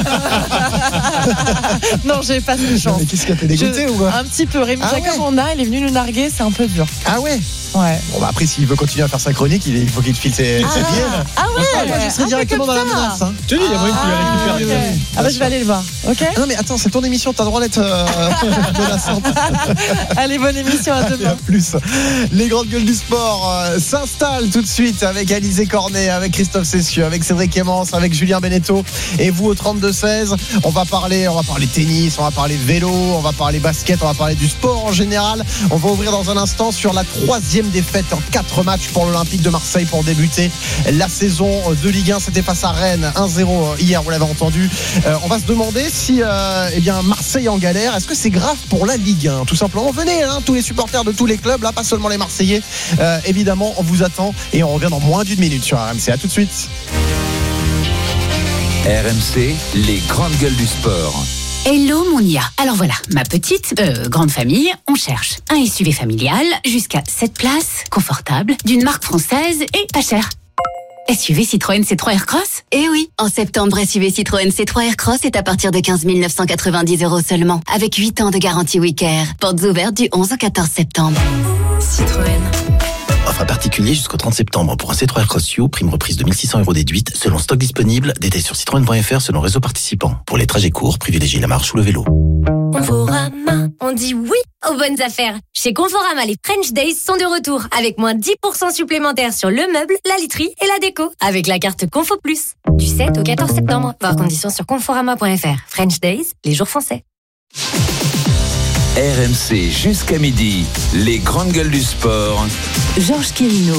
Non, j'ai pas cette chance. Mais qu'est-ce qui a été dégoûté ou quoi? Un petit peu. Rémi ah Jacob ouais. en a, il est venu nous narguer, c'est un peu dur. Ah ouais? Ouais. Bon bah après s'il veut continuer à faire sa chronique, il faut qu'il te file ses, ah, ses billets. Ah ouais. Ah, moi je serai ah, directement dans la menace. Hein. Tu dis, il y a moyen qu'il ah, récupère. Okay. Ah bah je vais aller le voir. Ok. Ah non mais attends, c'est ton émission, t'as le droit d'être euh, menaçante. Allez, bonne émission, à demain. Et à plus. Les grandes gueules du sport euh, s'installent tout de suite avec Alizé Cornet, avec Christophe Cessieux, avec Cédric Clémence, avec Julien Beneteau. Et vous au trente-deux seize, on va parler, on va parler tennis, on va parler vélo, on va parler basket, on va parler du sport en général. On va ouvrir dans un instant sur la troisième défaite en quatre matchs pour l'Olympique de Marseille pour débuter la saison de Ligue un. C'était face à Rennes, un zéro hier, vous l'avez entendu. Euh, on va se demander si euh, eh bien, Marseille est en galère. Est-ce que c'est grave pour la Ligue un? Tout simplement, venez, hein, tous les supporters de tous les clubs, là, pas seulement les Marseillais. Euh, évidemment, on vous attend et on revient dans moins d'une minute sur R M C. À tout de suite. R M C, les grandes gueules du sport. Hello Mounia. Alors voilà, ma petite, euh, grande famille, on cherche un S U V familial jusqu'à sept places, confortable, d'une marque française et pas cher. S U V Citroën C trois Aircross ? Eh oui, en septembre, S U V Citroën C trois Aircross est à partir de quinze mille neuf cent quatre-vingt-dix euros seulement, avec huit ans de garantie Wicker. Portes ouvertes du onze au quatorze septembre. Citroën. Offre Offre à particulier jusqu'au trente septembre pour un C trois Aircross U, prime reprise de mille six cents euros déduite, selon stock disponible, détail sur citroën point f r selon réseau participant. Pour les trajets courts, privilégiez la marche ou le vélo. Conforama, on dit oui aux bonnes affaires. Chez Conforama, les French Days sont de retour avec moins dix pour cent supplémentaires sur le meuble, la literie et la déco avec la carte Confo Plus. Du sept au quatorze septembre. Voir conditions sur conforama point f r. French Days, les jours français. R M C jusqu'à midi, les grandes gueules du sport. Georges Quirino.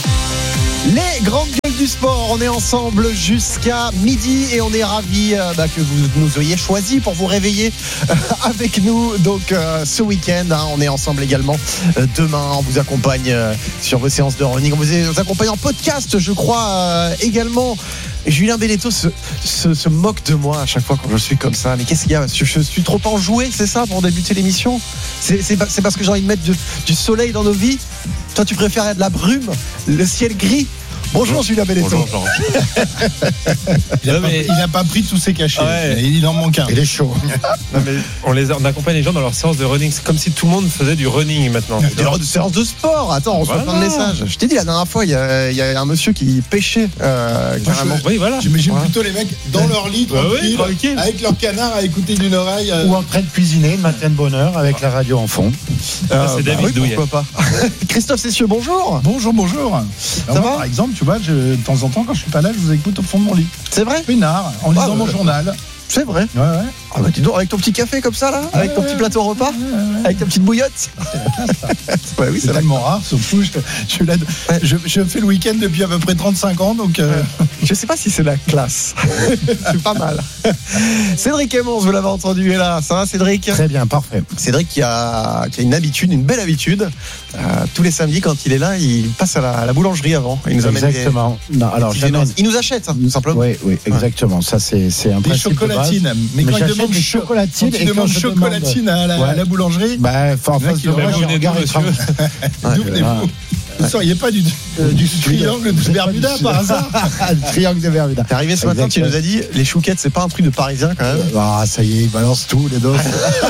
Les grandes gueules du sport, on est ensemble jusqu'à midi et on est ravis euh, bah, que vous nous ayez choisi pour vous réveiller euh, avec nous. Donc euh, ce week-end, hein, on est ensemble également. Euh, demain, on vous accompagne euh, sur vos séances de running. On vous, vous accompagne en podcast, je crois, euh, également. Julien Belletto se, se, se moque de moi à chaque fois quand je suis comme ça. Mais qu'est-ce qu'il y a ? je, je suis trop enjoué, c'est ça, pour débuter l'émission ? C'est, c'est, c'est parce que j'ai envie de mettre du, du soleil dans nos vies ? Toi, tu préfères de la brume, le ciel gris ? Bonjour, Bonjour Julien Belletto. Bonjour, il, a pas, il a pas pris tous ses cachets. Ouais. Il en manque un. Il est chaud. Non, mais on, les, on accompagne les gens dans leur séance de running. C'est comme si tout le monde faisait du running maintenant. Des séances de sport. Attends, on reçoit voilà. plein de messages. Je t'ai dit la dernière fois, il y a, il y a un monsieur qui pêchait euh, carrément. Je, oui, voilà. J'imagine voilà. plutôt les mecs dans leur lit, bah tranquille, oui, tranquille, avec leur canard à écouter d'une oreille. Euh... Ou en train de cuisiner le matin de bonne heure avec la radio en fond. Euh, c'est bah David oui, Douillet. Pourquoi pas. Christophe Cessieux, bonjour. Bonjour, bonjour. Ça va ? Par exemple, tu vois, je, de temps en temps, quand je suis pas là, je vous écoute au fond de mon lit. C'est vrai ? Peinard, en lisant ah, mon ouais. journal. C'est vrai. Ouais, ouais. Ah bah dis donc, avec ton petit café comme ça là, avec ouais, ton petit plateau repas, ouais, ouais. avec ta petite bouillotte. C'est la classe, ouais, oui, c'est, c'est tellement rare, surtout je, je, je, je, je fais le week-end depuis à peu près trente-cinq ans, donc euh... je sais pas si c'est la classe. C'est pas mal. Cédric Aymons, vous l'avez entendu, est là. Ça va, Cédric ? Très bien, parfait. Cédric qui a, qui a une habitude, une belle habitude. Euh, tous les samedis, quand il est là, il passe à la, à la boulangerie avant. Il nous amène exactement. Des, non, alors, des il nous achète, hein, tout simplement. Oui, oui, exactement. Ouais. Ça, c'est, c'est un des principe chocolatines. De base. Mais, mais quand il demande des chocolatines, quand il demande chocolatine à la, ouais. à la boulangerie, bah, en face de moi, je regarde. D'où venez-vous ? Vous ne seriez pas du, euh, du triangle de Bermuda par hasard ? Le triangle de Bermuda. T'es arrivé ce matin, tu nous as dit les chouquettes, c'est pas un truc de Parisien quand même. Ah, ça y est, il balance tout, les dos.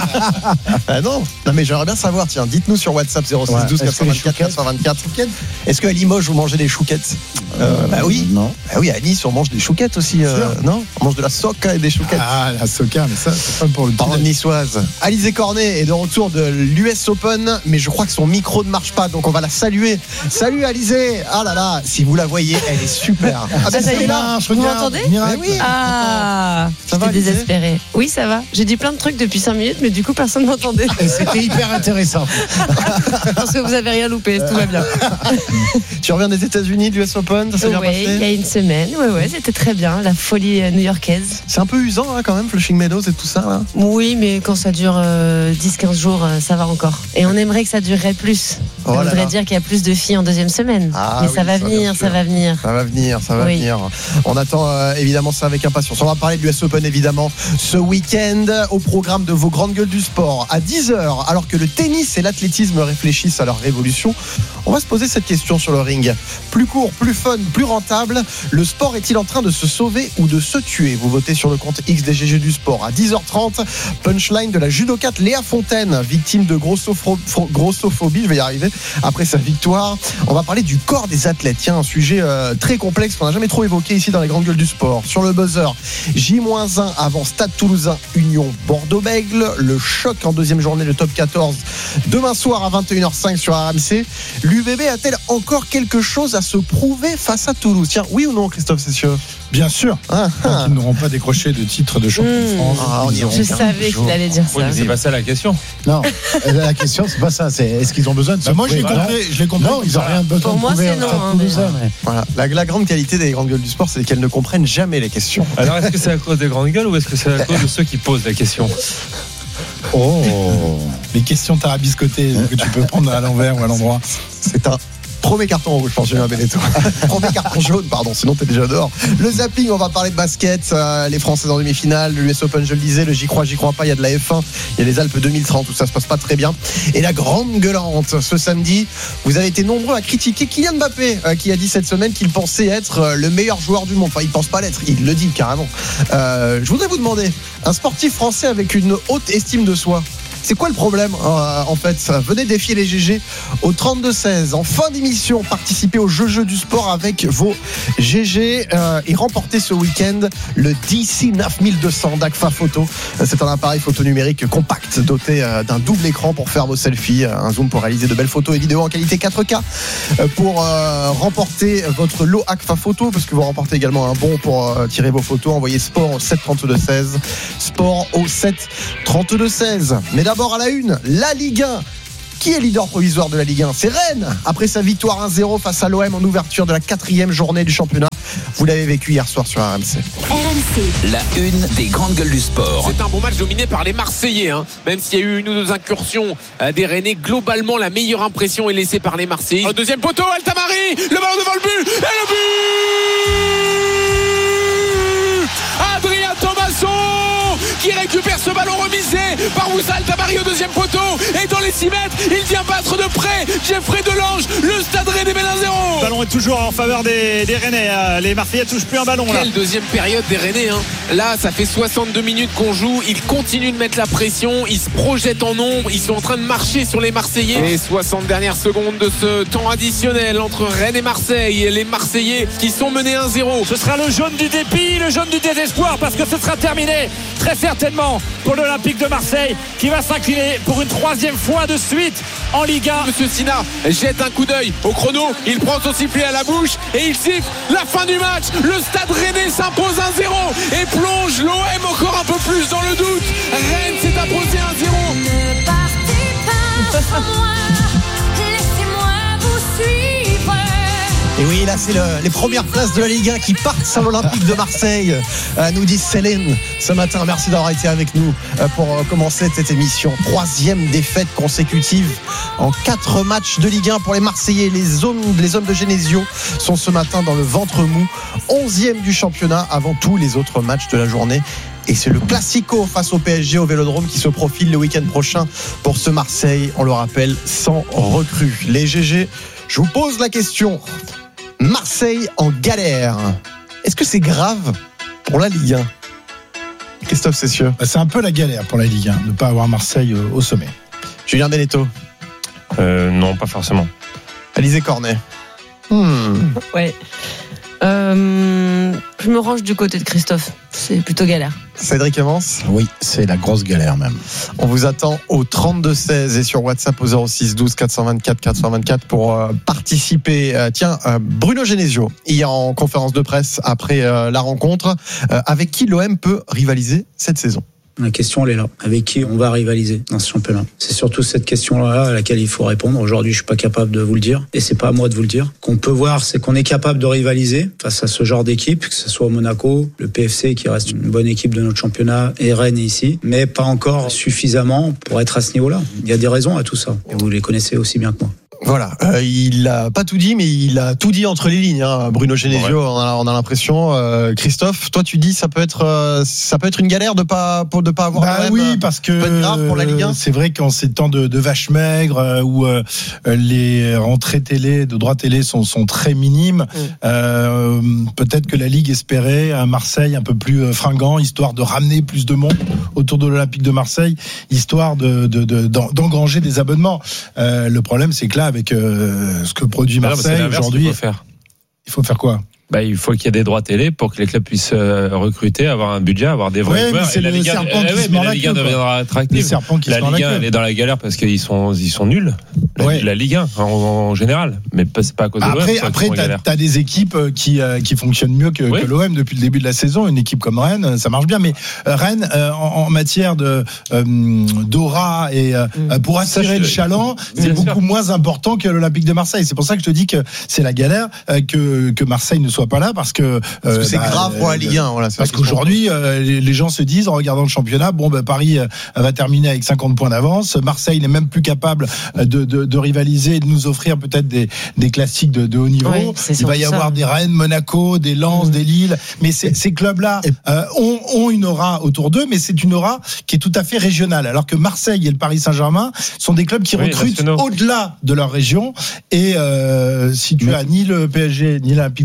Ah non, non, mais j'aimerais bien savoir, tiens, dites-nous sur WhatsApp zéro six douze quatre cent vingt-quatre quatre cent vingt-quatre. Est-ce qu'à Limoges, vous mangez des chouquettes ? euh, Bah oui. Non. Bah oui, à Nice, on mange des chouquettes aussi. Euh, non ? On mange de la soca et des chouquettes. Ah, la soca, mais ça, c'est pas pour le parlant de niçoise. Alizé Cornet est de retour de l'U S Open, mais je crois que son micro ne marche pas, donc on va la saluer. Salut Alizé. Ah là là, si vous la voyez, elle est super. Ah ben ça y est là, vous m'entendez ? Oui. Ah, j'étais désespérée. Oui, ça va. J'ai dit plein de trucs depuis cinq minutes, mais du coup personne ne m'entendait. Et c'était hyper intéressant. Parce que vous avez rien loupé, tout va bien. Tu reviens des États-Unis, du U S Open, ça s'est ouais, bien passé ? Il y a une semaine, ouais, ouais, c'était très bien, la folie new-yorkaise. C'est un peu usant hein, quand même, Flushing Meadows et tout ça. Là. Oui, mais quand ça dure euh, dix quinze jours, ça va encore. Et on aimerait que ça durerait plus. Ça oh voudrait là. dire qu'il y a plus de filles en deuxième semaine. Ah, mais oui, ça va ça venir, ça va venir. Ça va venir, ça va oui. venir. On attend euh, évidemment ça avec impatience. On va parler de l'U S Open évidemment ce week-end au programme de vos grandes gueules du sport. À dix heures, alors que le tennis et l'athlétisme réfléchissent à leur révolution, on va se poser cette question sur le ring. Plus court, plus fun, plus rentable, le sport est-il en train de se sauver ou de se tuer ? Vous votez sur le compte X des G G du sport. À dix heures trente, punchline de la judokate Léa Fontaine, victime de grossophobie, grossophobie, je vais y arriver, après sa victoire. On va parler du corps des athlètes. Tiens, un sujet euh, très complexe qu'on n'a jamais trop évoqué ici dans les grandes gueules du sport. Sur le buzzer, J un avant Stade Toulousain, Union Bordeaux-Bègles. Le choc en deuxième journée de top quatorze. Demain soir à vingt et une heures cinq sur R M C. L'U B B a-t-elle encore quelque chose à se prouver face à Toulouse ? Tiens, oui ou non, Christophe Cessieux ? Bien sûr. Ah, ah. Ils n'auront pas décroché de titre de champion mmh. de France. Ah, je savais qu'il allait dire ça. Oui, c'est pas ça la question. Non, la question c'est pas ça. C'est est-ce qu'ils ont besoin de se moi, je l'ai compris. Je l'ai compris. Non, ils n'ont rien besoin Pour de moi, prouver. C'est non, hein, mais... Voilà. La, la grande qualité des grandes gueules du sport, c'est qu'elles ne comprennent jamais les questions. Alors, est-ce que c'est à cause des grandes gueules ou est-ce que c'est à cause de ceux qui posent la question ? Oh, les questions tarabiscotées que tu peux prendre à l'envers ou à l'endroit. C'est un premier carton rouge, je pense, Julien Belletto. Premier carton jaune, pardon, sinon t'es déjà dehors. Le zapping, on va parler de basket. Euh, les Français en demi-finale, le U S Open, je le disais, le J'y crois, j'y crois pas. Il y a de la F un, il y a les Alpes deux mille trente où ça se passe pas très bien. Et la grande gueulante, ce samedi, vous avez été nombreux à critiquer Kylian Mbappé, euh, qui a dit cette semaine qu'il pensait être euh, le meilleur joueur du monde. Enfin, il pense pas l'être, il le dit carrément. Euh, je voudrais vous demander, un sportif français avec une haute estime de soi, C'est quoi le problème euh, en fait? Venez défier les G G au trente-deux seize. En fin d'émission, participez au jeu jeu du sport avec vos G G euh, et remportez ce week-end le D C neuf mille deux cents d'Agfa Photo. C'est un appareil photo numérique compact doté euh, d'un double écran pour faire vos selfies, un zoom pour réaliser de belles photos et vidéos en qualité quatre K. Euh, pour euh, remporter votre lot Agfa Photo, parce que vous remportez également un bon pour euh, tirer vos photos, envoyez sport au sept trente-deux seize. Sport au sept trente-deux seize. Mais d'abord à la une, la Ligue un. Qui est leader provisoire de la Ligue un? C'est Rennes, après sa victoire un zéro face à l'O M en ouverture de la quatrième journée du championnat. Vous l'avez vécu hier soir sur R M C. R M C. La une des grandes gueules du sport. C'est un bon match dominé par les Marseillais, hein. Même s'il y a eu une ou deux incursions des Rennais, globalement la meilleure impression est laissée par les Marseillais. Au deuxième poteau, Altamari, le ballon devant le but, et le but Adrien Thomasson qui récupère ce ballon remisé par Moussa Altamari au deuxième poteau, et dans les six mètres il vient battre de près Geoffrey Delange. Le Stade Rennais mène un zéro. Le ballon est toujours en faveur des, des Rennais. Les Marseillais touchent plus un ballon là. Quelle deuxième période des Rennais, hein. Là ça fait soixante-deux minutes qu'on joue, ils continuent de mettre la pression, ils se projettent en nombre, ils sont en train de marcher sur les Marseillais. Les soixante dernières secondes de ce temps additionnel entre Rennes et Marseille, et les Marseillais qui sont menés un zéro. Ce sera le jaune du dépit, le jaune du désespoir, parce que ce sera terminé très certainement pour l'Olympique de Marseille, qui va s'incliner pour une troisième fois de suite en Ligue un. Monsieur Sina jette un coup d'œil au chrono, il prend son sifflet à la bouche et il siffle la fin du match. Le Stade Rennais s'impose un zéro et plonge l'O M encore un peu plus dans le doute. Rennes s'est imposé un zéro. Ne partez pas sans moi, laissez-moi vous suivre. Et oui, là c'est le, les premières places de la Ligue un qui partent sur l'Olympique de Marseille, euh, nous dit Céline ce matin. Merci d'avoir été avec nous euh, pour euh, commencer cette émission. Troisième défaite consécutive en quatre matchs de Ligue un pour les Marseillais. Les hommes, les hommes de Genesio sont ce matin dans le ventre mou. Onzième du championnat avant tous les autres matchs de la journée. Et c'est le Classico face au P S G au Vélodrome qui se profile le week-end prochain pour ce Marseille, on le rappelle, sans recrue. Les G G, je vous pose la question. Marseille en galère. Est-ce que c'est grave pour la Ligue un? Christophe Cessieux. C'est un peu la galère pour la Ligue un, de ne pas avoir Marseille au sommet. Julien Benetto. Euh, non, pas forcément. Alizé Cornet. Hmm. Ouais. Euh, je me range du côté de Christophe. C'est plutôt galère. Cédric Evans. Oui, c'est la grosse galère même. On vous attend au trente-deux seize et sur WhatsApp au zéro six douze quatre cent vingt-quatre quatre cent vingt-quatre pour euh, participer. Euh, tiens, euh, Bruno Genesio, hier en conférence de presse après euh, la rencontre, euh, avec qui l'O M peut rivaliser cette saison? La question, elle est là. Avec qui on va rivaliser dans ce championnat? C'est surtout cette question-là à laquelle il faut répondre. Aujourd'hui, je suis pas capable de vous le dire. Et c'est pas à moi de vous le dire. Qu'on peut voir, c'est qu'on est capable de rivaliser face à ce genre d'équipe, que ce soit au Monaco, le P F C, qui reste une bonne équipe de notre championnat, et Rennes ici. Mais pas encore suffisamment pour être à ce niveau-là. Il y a des raisons à tout ça. Et vous les connaissez aussi bien que moi. Voilà, euh, il a pas tout dit, mais il a tout dit entre les lignes. Hein. Bruno Genesio, ouais. on a, on a l'impression. Euh, Christophe, toi, tu dis ça peut être, euh, ça peut être une galère de pas, pour, de pas avoir. Bah même, oui, parce que peut être grave pour la Ligue un. C'est vrai qu'en ces temps de, de vaches maigres euh, où euh, les rentrées télé, de droit télé sont, sont très minimes, mmh. euh, peut-être que la Ligue espérait un Marseille un peu plus fringant, histoire de ramener plus de monde autour de l'Olympique de Marseille, histoire de, de, de, d'engranger des abonnements. Euh, le problème, c'est que là, avec euh, ce que produit Marseille aujourd'hui, il faut faire. Il faut faire quoi? Bah, il faut qu'il y ait des droits télé pour que les clubs puissent euh, recruter, avoir un budget, avoir des vrais ouais, joueurs. Mais c'est et le la Ligue serpent un, qui ouais, se mord la la Ligue un queue, deviendra attractive. Qui la se Ligue la un, elle est dans la galère parce qu'ils sont, ils sont nuls. La, ouais. la Ligue un, en, en général. Mais c'est pas à cause de l'O M. Après, après t'as, t'as des équipes qui, euh, qui fonctionnent mieux que, oui. que l'O M depuis le début de la saison. Une équipe comme Rennes, ça marche bien. Mais euh, Rennes, euh, en, en matière de, euh, d'aura et euh, mmh. pour attirer ça, je, le chaland, c'est beaucoup sûr. moins important que l'Olympique de Marseille. C'est pour ça que je te dis que c'est la galère euh, que, que Marseille ne soit pas là parce que, euh, parce que c'est bah, grave pour la Ligue un. Voilà, parce qu'aujourd'hui, euh, les, les gens se disent en regardant le championnat, bon, bah, Paris euh, va terminer avec cinquante points d'avance. Marseille n'est même plus capable de, de, de rivaliser et de nous offrir peut-être des, des classiques de, de haut niveau. Oui, il va y avoir ça. des Rennes, Monaco, des Lens, mmh. des Lille. Mais ces, ces clubs-là euh, ont, ont une aura autour d'eux, mais c'est une aura qui est tout à fait régionale. Alors que Marseille et le Paris Saint-Germain sont des clubs qui oui, recrutent au-delà de leur région. Et euh, si tu oui. as ni le P S G ni l'Olympique de Marseille,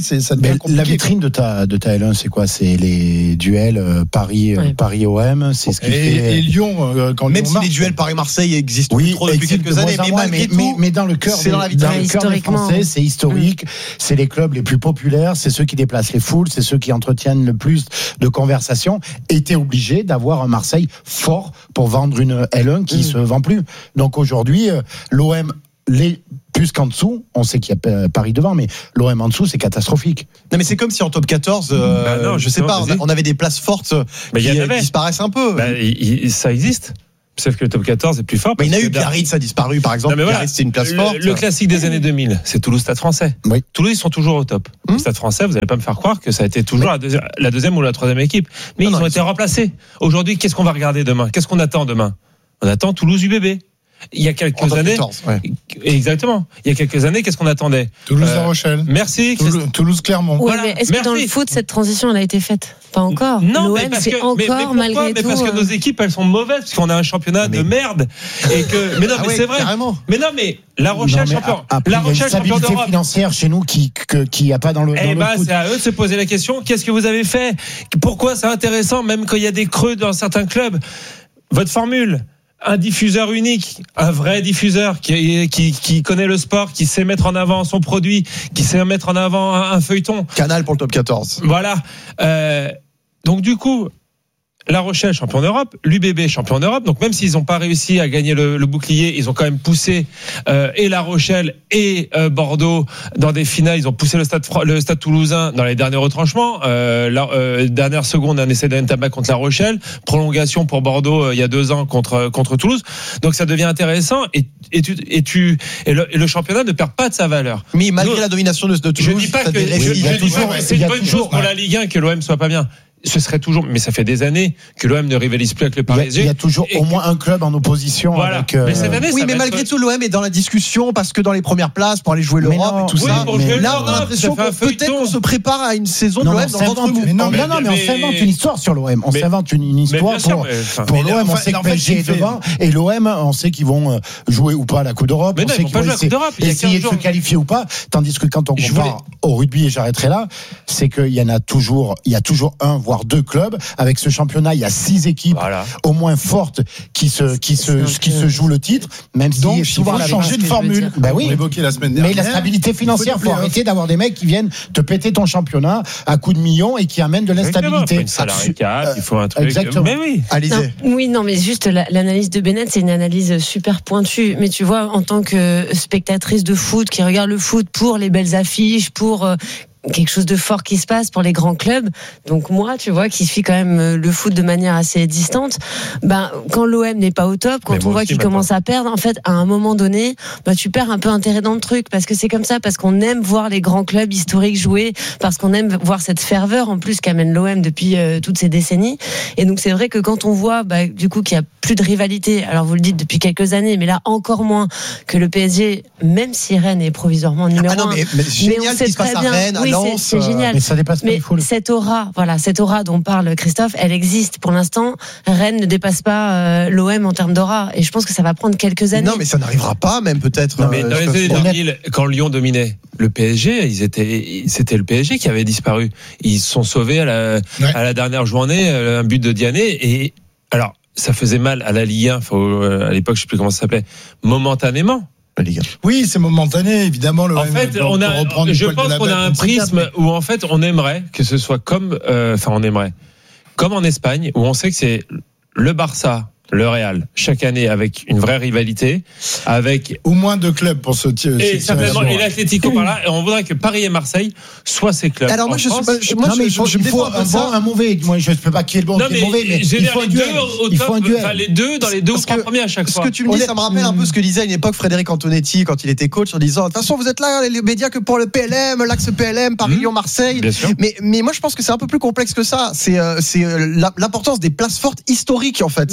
c'est ça devient compliqué. La vitrine de ta de ta L un, c'est quoi? C'est les duels euh, Paris ouais. Paris O M, c'est ce qui et, fait. Et Lyon, euh, quand même Lyon si marche, les duels Paris-Marseille existent oui, trop depuis quelques années, mais malgré mais, tout, mais, mais dans le cœur, c'est des, dans la vitrine. dans le cœur des Français, c'est historique. Mmh. C'est les clubs les plus populaires, c'est ceux qui déplacent les foules, c'est ceux qui entretiennent le plus de conversations. Et t'es obligé d'avoir un Marseille fort pour vendre une L un qui mmh. se vend plus. Donc aujourd'hui, euh, l'O M les plus qu'en dessous, on sait qu'il y a Paris devant, mais l'O M en dessous, c'est catastrophique. Non, mais c'est comme si en top quatorze, euh, bah non, je sais pas, on avait des places fortes mais qui y avait. disparaissent un peu. Bah, il, il, ça existe. Sauf que le top quatorze est plus fort. Mais il y en a eu, Biarritz a disparu par exemple. Non, Biarritz, voilà, c'est une place le, forte. Le classique des années deux mille, c'est Toulouse-Stade Français. Oui. Toulouse, ils sont toujours au top. Hum. Le Stade Français, vous n'allez pas me faire croire que ça a été toujours la, deuxi- la deuxième ou la troisième équipe. Mais non, ils non, ont ils été sont... remplacés. Aujourd'hui, qu'est-ce qu'on va regarder demain? Qu'est-ce qu'on attend demain? On attend Toulouse-U B B. Il y a quelques en années, quatorze, ouais. Exactement. Il y a quelques années, qu'est-ce qu'on attendait? Toulouse-La euh, Rochelle. Merci. Toulouse, Toulouse-Clermont. Ouais, voilà. Mais est-ce merci. que dans le foot, cette transition, elle a été faite? Pas encore. Non, L'O M, mais parce c'est que, encore mais, mais pourquoi malgré mais tout. parce que nos équipes, elles sont mauvaises, parce qu'on a un championnat mais... de merde. Et que, mais non, ah mais ouais, c'est vrai. Carrément. Mais non, mais La Rochelle, non, champion. Après, La Rochelle, champion d'Europe. Il y a une stabilité financière chez nous qui, qui n'y a pas dans le, dans eh le bah, foot. c'est à eux de se poser la question. Qu'est-ce que vous avez fait? Pourquoi c'est intéressant, même quand il y a des creux dans certains clubs? Votre formule. Un diffuseur unique, un vrai diffuseur qui, qui, qui connaît le sport, qui sait mettre en avant son produit, qui sait mettre en avant un, un feuilleton. Canal pour le top quatorze. Voilà. Euh, donc du coup, La Rochelle, champion d'Europe, l'U B B, champion d'Europe. Donc même s'ils n'ont pas réussi à gagner le, le bouclier, ils ont quand même poussé euh, et La Rochelle et euh, Bordeaux dans des finales. Ils ont poussé le Stade, le Stade Toulousain dans les derniers retranchements. Euh, la, euh, dernière seconde, un essai d'Entama contre La Rochelle, prolongation pour Bordeaux euh, il y a deux ans contre contre Toulouse. Donc ça devient intéressant et et tu et tu et le, et le championnat ne perd pas de sa valeur. Mais malgré Nous, la domination de, de Toulouse, je dis pas que je, je dis toujours, pas que c'est une bonne chose pour la Ligue un que l'O M soit pas bien. Ce serait toujours, mais ça fait des années que l'O M ne rivalise plus avec le P S G. Il y a, il y a toujours au moins un club en opposition. Voilà. Avec, euh... mais cette année, oui, mais malgré être... tout, l'O M est dans la discussion parce que dans les premières places pour aller jouer l'Europe et tout oui, ça. Mais là, on a l'impression qu'on peut-être qu'on se prépare à une saison de l'O M dans l'autre mou. Non, non, non, mais on s'invente une histoire sur l'O M. On s'invente une histoire pour pour l'O M. On sait que P S G est devant et l'O M, on sait qu'ils vont jouer ou pas à la Coupe d'Europe. On sait qu'ils vont essayer de se qualifier ou pas. Tandis que quand on compare au rugby, et j'arrêterai là, c'est qu'il y en a toujours, il y a toujours un voire deux clubs. Avec ce championnat, il y a six équipes voilà. au moins fortes qui se qui se qui se jouent le titre, même si donc souvent il faut changer de formule. Bah oui. Évoqué la semaine dernière. Mais la stabilité financière, il faut arrêter d'avoir des mecs qui viennent te péter ton championnat à coups de millions et qui amènent de l'instabilité. Il faut une salarié cap, il faut un truc. Exactement. Mais oui. Alizé. Oui, non, mais juste la, l'analyse de Bennett, c'est une analyse super pointue. Mais tu vois, en tant que spectatrice de foot qui regarde le foot pour les belles affiches, pour euh, quelque chose de fort qui se passe pour les grands clubs. Donc moi, tu vois, qui suis quand même le foot de manière assez distante, ben quand l'O M n'est pas au top, quand mais on voit qu'il commence pas. à perdre, en fait, à un moment donné, ben tu perds un peu intérêt dans le truc parce que c'est comme ça, parce qu'on aime voir les grands clubs historiques jouer, parce qu'on aime voir cette ferveur en plus qu'amène l'O M depuis euh, toutes ces décennies. Et donc c'est vrai que quand on voit, bah, du coup, qu'il y a plus de rivalité. Alors vous le dites depuis quelques années, mais là encore moins que le P S G, même si Rennes est provisoirement numéro ah non, mais, mais, mais on sait très bien. Rennes, oui, c'est, c'est génial. Mais ça dépasse mais pas les cette aura, voilà, cette aura dont parle Christophe, elle existe. Pour l'instant, Rennes ne dépasse pas euh, l'O M en termes d'aura, et je pense que ça va prendre quelques années. Non, mais ça n'arrivera pas, même peut-être. Non, mais dans les années deux mille, quand Lyon dominait le P S G, ils étaient, c'était le P S G qui avait disparu. Ils se sont sauvés à la, ouais. à la dernière journée, un but de Diané, et alors ça faisait mal à la Ligue un. Faut, à l'époque, je sais plus comment ça s'appelait, momentanément. Oui, c'est momentané, évidemment. Le en fait, on a, je pense qu'on a un prisme où en fait, on aimerait que ce soit comme, euh, enfin, on aimerait, comme en Espagne, où on sait que c'est le Barça, le Real, chaque année avec une vraie rivalité, avec au moins deux clubs pour ce tir. Et certainement, et l'Atlético par là, et on voudrait que Paris et Marseille soient ces clubs. Alors moi, je France. suis pas, je, moi, non, mais je, il faut, je, il je faut un bon, un mauvais. Moi, je ne sais pas qui est le bon, non, qui est le mauvais, mais il faut un duel. Il faut un duel. Enfin, les deux dans les deux ou trois premiers à chaque fois. Ce que tu me dis, ça me rappelle un peu ce que disait à une époque Frédéric Antonetti quand il était coach, en disant de toute façon, vous êtes là, les médias, que pour le P L M, l'axe P L M, Paris, Lyon, Marseille. Mais mais moi, je pense que c'est un peu plus complexe que ça. C'est c'est l'importance des places fortes historiques en fait. Pas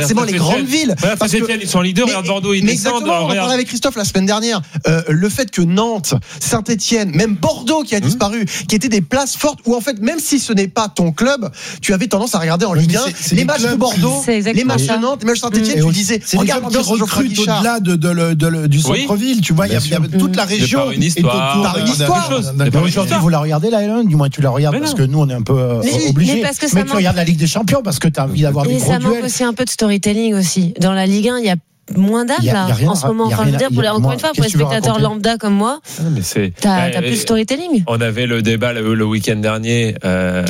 forcément les grandes villes. Regarde, Parce Saint-Etienne, que- ils sont leaders, mais- regarde Bordeaux, ils mais descendent. exactement, on en regarde. parlait avec Christophe la semaine dernière. Euh, le fait que Nantes, Saint-Etienne, même Bordeaux qui a disparu, qui étaient des places fortes où en fait, même si ce n'est pas ton club, tu avais tendance à regarder en Oui, Ligue mais un c'est- c'est les les matchs de clubs Bordeaux, qui- c'est les exactement matchs ça. de Nantes, les matchs de Saint-Etienne, Et tu aussi, disais, c'est les regarde clubs qui l'ambiance sur Geoffroy recrutent Guichard. au-delà de, de, le- de le- du Oui. centre-ville. Tu vois, il y a, il y a toute la région. par une est histoire, autour par une d'un- histoire. d'un- d'un- C'est d'un- pas Aujourd'hui, vous la regardez la L un, du moins tu la regardes Mais parce non. que nous on est un peu euh, Mais- obligés. mais parce que ça tu manque- regardes la Ligue des Champions parce que tu as envie d'avoir des Et gros ça manque duels. aussi un peu de storytelling aussi. Dans la Ligue un, il y a moins d'âme Il y a- là il y a rien en à- ce moment. il y a Enfin, je rien veux à- dire, il y pour a- les, encore moi, une fois, pour qu'est-ce les que tu veux spectateurs raconter lambda comme moi, Ah, mais c'est- t'as Ouais, t'as plus de et- storytelling. On avait le débat le, le week-end dernier euh,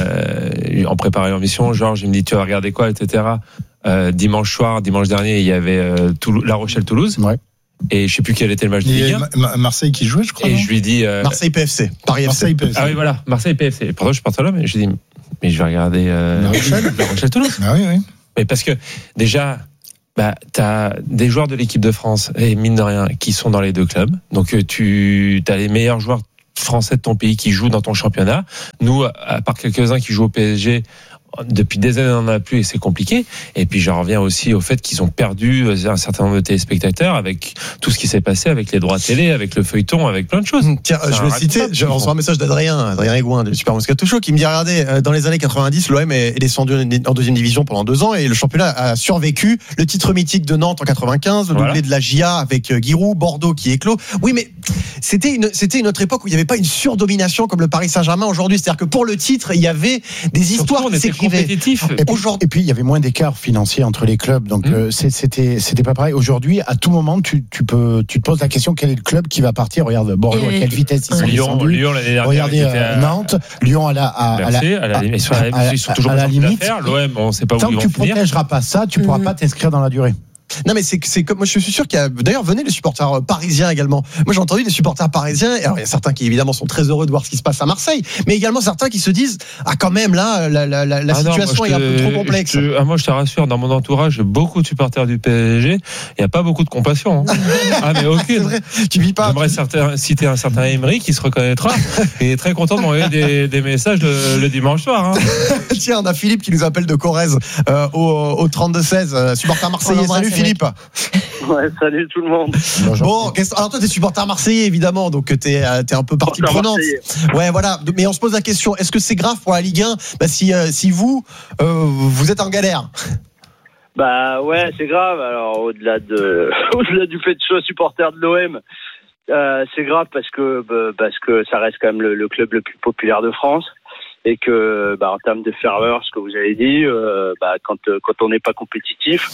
en préparant l'émission. Georges, il me dit tu vas regarder quoi, et cetera. Euh, dimanche soir, dimanche dernier, il y avait euh, Toulou- La Rochelle-Toulouse. Ouais. Et je sais plus quel était le match de Il y Ligue a un. Ma- Ma- Marseille qui jouait, je crois. Et non je lui dis euh, Marseille P F C, Paris F C. Marseille P S G. ah oui voilà, Marseille P F C. Et pourtant je suis parti là, mais je dis mais je vais regarder euh, La Rochelle. La Rochelle-Toulouse. Ah oui, oui. Mais parce que déjà, bah, t'as des joueurs de l'équipe de France et mine de rien qui sont dans les deux clubs. Donc euh, tu as les meilleurs joueurs français de ton pays qui jouent dans ton championnat. Nous, à part quelques-uns qui jouent au P S G, depuis des années, on n'en a plus et c'est compliqué. Et puis, j'en reviens aussi au fait qu'ils ont perdu un certain nombre de téléspectateurs avec tout ce qui s'est passé avec les droits télé, avec le feuilleton, avec plein de choses. Tiens, C'est je un vais raconte citer, pas, je ils reçois font. un message d'Adrien, Adrien Aigouin du Super Moscato Show, qui me dit regardez, euh, dans les années quatre-vingt-dix, l'O M est est descendu en deuxième division pendant deux ans et le championnat a survécu. Le titre mythique de Nantes en quatre-vingt-quinze, le Voilà. doublé de la J A avec euh, Giroud, Bordeaux qui éclot. Oui, mais c'était une, c'était une autre époque où il n'y avait pas une surdomination comme le Paris Saint-Germain aujourd'hui. C'est-à-dire que pour le titre, il y avait des Surtout, histoires on qui était s'écrivaient. compétitifs. Et puis, et puis, il y avait moins d'écart financier entre les clubs, donc Mmh. euh, c'est- c'était c'était pas pareil. Aujourd'hui, à tout moment, tu, tu peux tu te poses la question quel est le club qui va partir. Regarde Bordeaux, Et- à quelle vitesse ils sont Lyon, descendus. Lyon l'année dernière. Regardez ils étaient euh, à- Nantes, Lyon à la à, à la, Bercy, à la limite, ils sont à la- à- ils sont à- toujours à la en train de limite. faire. L'O M, on ne sait pas où Tant ils que vont tu finir. protégeras pas ça, tu pourras Mhm. pas t'inscrire dans la durée. Non, mais c'est que- c'est comme moi, je suis sûr qu'il y a d'ailleurs venez les supporters parisiens également. Moi, j'ai entendu des supporters parisiens. Et alors, il y a certains qui évidemment sont très heureux de voir ce qui se passe à Marseille, mais également certains qui se disent ah quand même là la, la, la, la Ah non, situation moi, est je un te- peu trop complexe. je te- ah, moi, je te rassure, dans mon entourage, j'ai beaucoup de supporters du P S G. Il n'y a pas beaucoup de compassion. hein. Ah, mais aucune. C'est vrai, tu vis pas. J'aimerais certain- citer un certain Emery qui se reconnaîtra et est très content de m'envoyer des, des messages le, le dimanche soir. hein. Tiens, on a Philippe qui nous appelle de Corrèze euh, au, au trente-deux seize, euh, supporter marseillais. On l'embrasse, Salut Cédric. Philippe. Ouais, salut tout le monde. Bon, qu'est-ce- alors toi t'es supporter marseillais évidemment, donc t'es euh, t'es un peu partie Supporter prenante. marseillais. Ouais, voilà. Mais on se pose la question est-ce que c'est grave pour la Ligue un bah, si euh, si vous euh, vous êtes en galère? Bah ouais, c'est grave. Alors au-delà de, au-delà du fait que je sois supporter de l'O M, euh, c'est grave parce que bah, parce que ça reste quand même le, le club le plus populaire de France et que bah, en termes de ferveur, ce que vous avez dit, euh, bah, quand quand on n'est pas compétitif,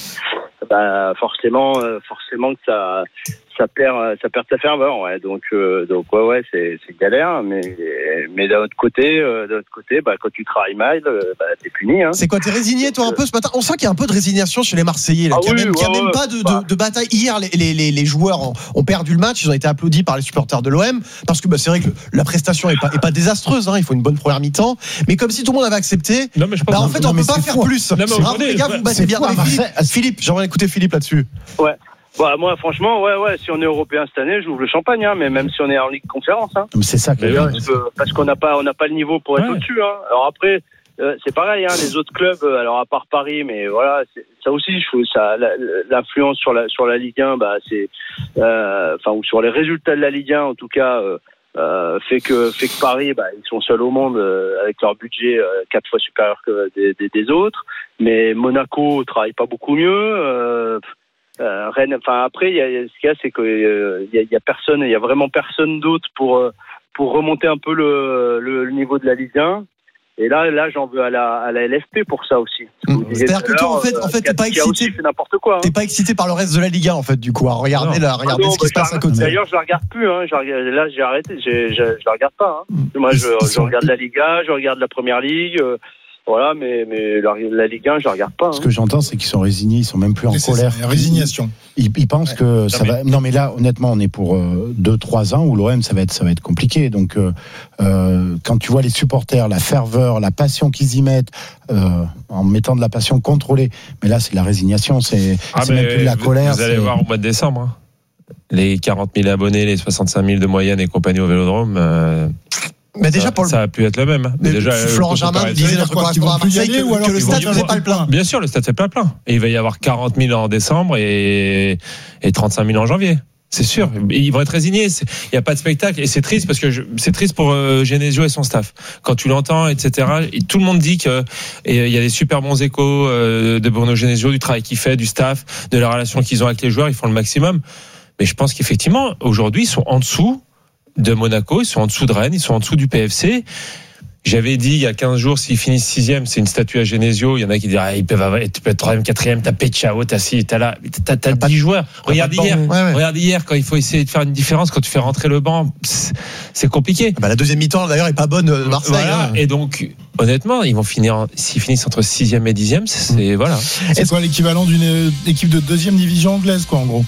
bah forcément euh, forcément que ça ça perd ça perd sa ferveur. Ouais. Donc euh, donc ouais ouais c'est c'est galère, mais mais d'un autre côté euh, d'un autre côté bah quand tu travailles mal, euh, bah t'es puni. Hein. C'est quoi, t'es résigné toi un peu ce matin? On sent qu'il y a un peu de résignation chez les Marseillais là, Ah qu'il y a oui, même, qu'il y a ouais, même ouais, pas de, bah. de, de bataille. Hier les, les, les, les joueurs ont, ont perdu le match, ils ont été applaudis par les supporters de l'O M parce que bah, c'est vrai que la prestation est pas, est pas désastreuse, hein, il faut une bonne première mi-temps, mais comme si tout le monde avait accepté, Non, mais je pense bah, en que- fait non, on mais peut pas c'est faire fou. plus. Non, mais Bravo aujourd'hui, les gars, vous ouais, battez c'est bien. fou, à Mais Philippe, Marseille. Philippe, j'aimerais écouter Philippe là-dessus. Ouais. Bah, moi, franchement, ouais, ouais, si on est européen cette année, j'ouvre le champagne, hein, mais même si on est en Ligue Conférence, hein. Mais c'est ça que Mais Parce oui. que- parce qu'on n'a pas, on n'a pas le niveau pour être Ouais. au-dessus, hein. Alors après, euh, c'est pareil, hein, les autres clubs, euh, alors à part Paris, mais voilà, c'est- ça aussi, je trouve ça, la- l'influence sur la, sur la Ligue un, bah, c'est, euh, enfin, ou sur les résultats de la Ligue un, en tout cas, euh, euh, fait que, fait que Paris, bah, ils sont seuls au monde, euh, avec leur budget, euh, quatre fois supérieur que des, des, des autres. Mais Monaco travaille pas beaucoup mieux, euh, Euh, Rennes, enfin après, il y a, ce qu'il y a, c'est qu'il euh, y, a, il y a personne, il y a vraiment personne d'autre pour euh, pour remonter un peu le, le, le niveau de la Ligue un. Et là, là, j'en veux à la, à la L F P pour ça aussi. Vous disiez C'est-à-dire tout que à toi, en l'heure, fait, en fait, t'es euh, pas qui a aussi excité. fait n'importe quoi. Hein. T'es pas excité par le reste de la Ligue un en fait du coup. À regarder, là, regarder Ah non, ce qui se bah, passe je à côté. D'ailleurs, je la regarde plus. Hein. Je la regarde- là, j'ai arrêté. J'ai- Je, je la regarde pas. Hein. Moi, je, Ils je sont- regarde la Liga, je regarde la Première Ligue. euh, Voilà, mais, mais la, la Ligue un, je la regarde pas. Ce Hein. que j'entends, c'est qu'ils sont résignés, ils sont même plus en Mais c'est colère. ça, résignation. Ils, ils pensent que ça mais- va. Non, mais là, honnêtement, on est pour deux trois ans où l'O M, ça va être, ça va être compliqué. Donc, euh, euh, quand tu vois les supporters, la ferveur, la passion qu'ils y mettent, euh, en mettant de la passion contrôlée, mais là, c'est de la résignation, c'est Ah, c'est mais même plus de la vous- colère. Vous allez c'est- voir au mois de décembre. hein. Les quarante mille abonnés, les soixante-cinq mille de moyenne et compagnie au Vélodrome. euh, Mais déjà, ça, pour le... ça va plus être le même. Mais déjà, Florent Germain disait notre correspondant à Marseille que, ou alors que le stade ne fait pas le plein. Bien sûr, le stade fait pas le plein. Et il va y avoir quarante mille en décembre et, et trente-cinq mille en janvier. C'est sûr, ils vont être résignés. Il n'y a pas de spectacle et c'est triste parce que je, c'est triste pour euh, Genesio et son staff. Quand tu l'entends, et cetera. Et tout le monde dit que et il y a des super bons échos euh, de Bruno Genesio, du travail qu'il fait, du staff, de la relation qu'ils ont avec les joueurs. Ils font le maximum. Mais je pense qu'effectivement, aujourd'hui, ils sont en dessous de Monaco, ils sont en dessous de Rennes, ils sont en dessous du P F C. J'avais dit il y a quinze jours, s'ils finissent sixième, c'est une statue à Genesio. Il y en a qui disent, ah, ils peuvent avoir, tu peux être troisième, quatrième, t'as Pechao, t'as si, t'as là, t'as, t'as dix joueurs. Regarde hier, ouais, ouais. regarde hier, quand il faut essayer de faire une différence, quand tu fais rentrer le banc, c'est compliqué. Bah, la deuxième mi-temps, d'ailleurs, est pas bonne de Marseille. Voilà. Hein. Et donc, honnêtement, ils vont finir, s'ils finissent entre sixième et dixième, c'est, c'est voilà. C'est quoi l'équivalent d'une équipe de deuxième division anglaise, quoi, en gros?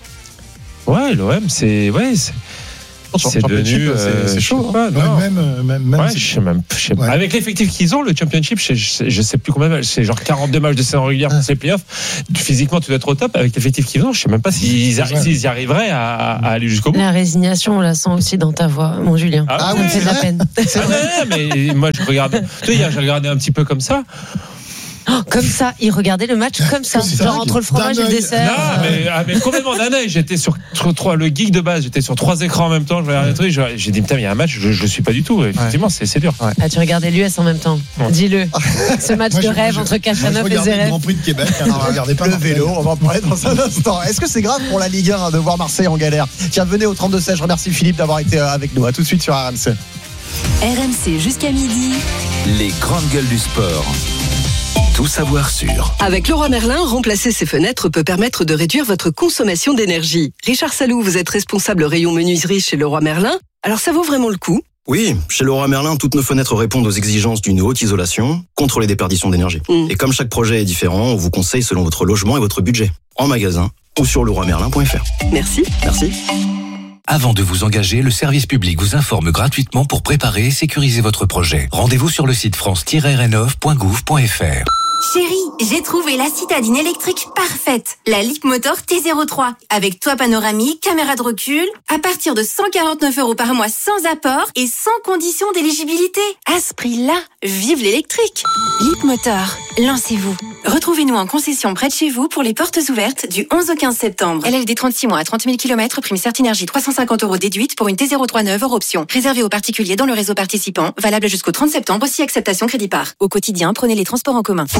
Ouais, l'O M, c'est, ouais, c'est, c'est devenu, euh, c'est chaud. Pas, non. Même, même, même ouais, je sais même, je sais ouais. Avec l'effectif qu'ils ont, le Championship, je sais, je sais plus combien, c'est genre quarante-deux matchs de saison régulière pour ces playoffs. Physiquement, tu dois être au top. Avec l'effectif qu'ils ont, je sais même pas s'ils, s'ils y arriveraient à, à aller jusqu'au bout. La résignation, on la sent aussi dans ta voix, mon Julien. Ah, ça oui, me fait de la peine. C'est vrai, mais moi, je regarde, tu sais, hier, j'ai regardé un petit peu comme ça. Oh, comme ça, il regardait le match comme ça, c'est genre entre le fromage et le dessert. Non, mais, ah, mais complètement d'un œil. J'étais sur trois, le geek de base, j'étais sur trois écrans en même temps. Je regardais le truc, j'ai dit putain, il y a un match, je, je suis pas du tout. Effectivement, ouais. c'est, c'est dur. Ouais. Ah, tu regardais l'U S en même temps. Ouais. Dis-le. Ce match moi, de je, rêve je, entre Cachanov et Zverev. Le Grand Prix de Québec. Hein, regardez pas le vélo. On va en parler dans un instant. Est-ce que c'est grave pour la Ligue un de voir Marseille en galère? Tiens, venez au trente-deux seize. Je remercie Philippe d'avoir été avec nous. À tout de suite sur R M C. R M C jusqu'à midi. Les grandes gueules du sport. Tout savoir sur. Avec Leroy Merlin, remplacer ses fenêtres peut permettre de réduire votre consommation d'énergie. Richard Salou, vous êtes responsable rayon menuiserie chez Leroy Merlin. Alors ça vaut vraiment le coup? Oui, chez Leroy Merlin, toutes nos fenêtres répondent aux exigences d'une haute isolation contre les déperditions d'énergie. Mmh. Et comme chaque projet est différent, on vous conseille selon votre logement et votre budget. En magasin ou sur leroy merlin point f r. Merci. Merci. Avant de vous engager, le service public vous informe gratuitement pour préparer et sécuriser votre projet. Rendez-vous sur le site france tiret rénov point gouv point f r. Chérie, j'ai trouvé la citadine électrique parfaite, la Leapmotor T zéro trois, avec toit panoramique, caméra de recul, à partir de cent quarante-neuf euros par mois sans apport et sans condition d'éligibilité. À ce prix-là, vive l'électrique. Leapmotor, lancez-vous. Retrouvez-nous en concession près de chez vous pour les portes ouvertes du onze au quinze septembre. L L D trente-six mois à trente mille kilomètres, prime Certinergie trois cent cinquante euros déduite pour une T zéro trois neuve hors option. Réservé aux particuliers dans le réseau participant, valable jusqu'au trente septembre, si acceptation crédit par. Au quotidien, prenez les transports en commun.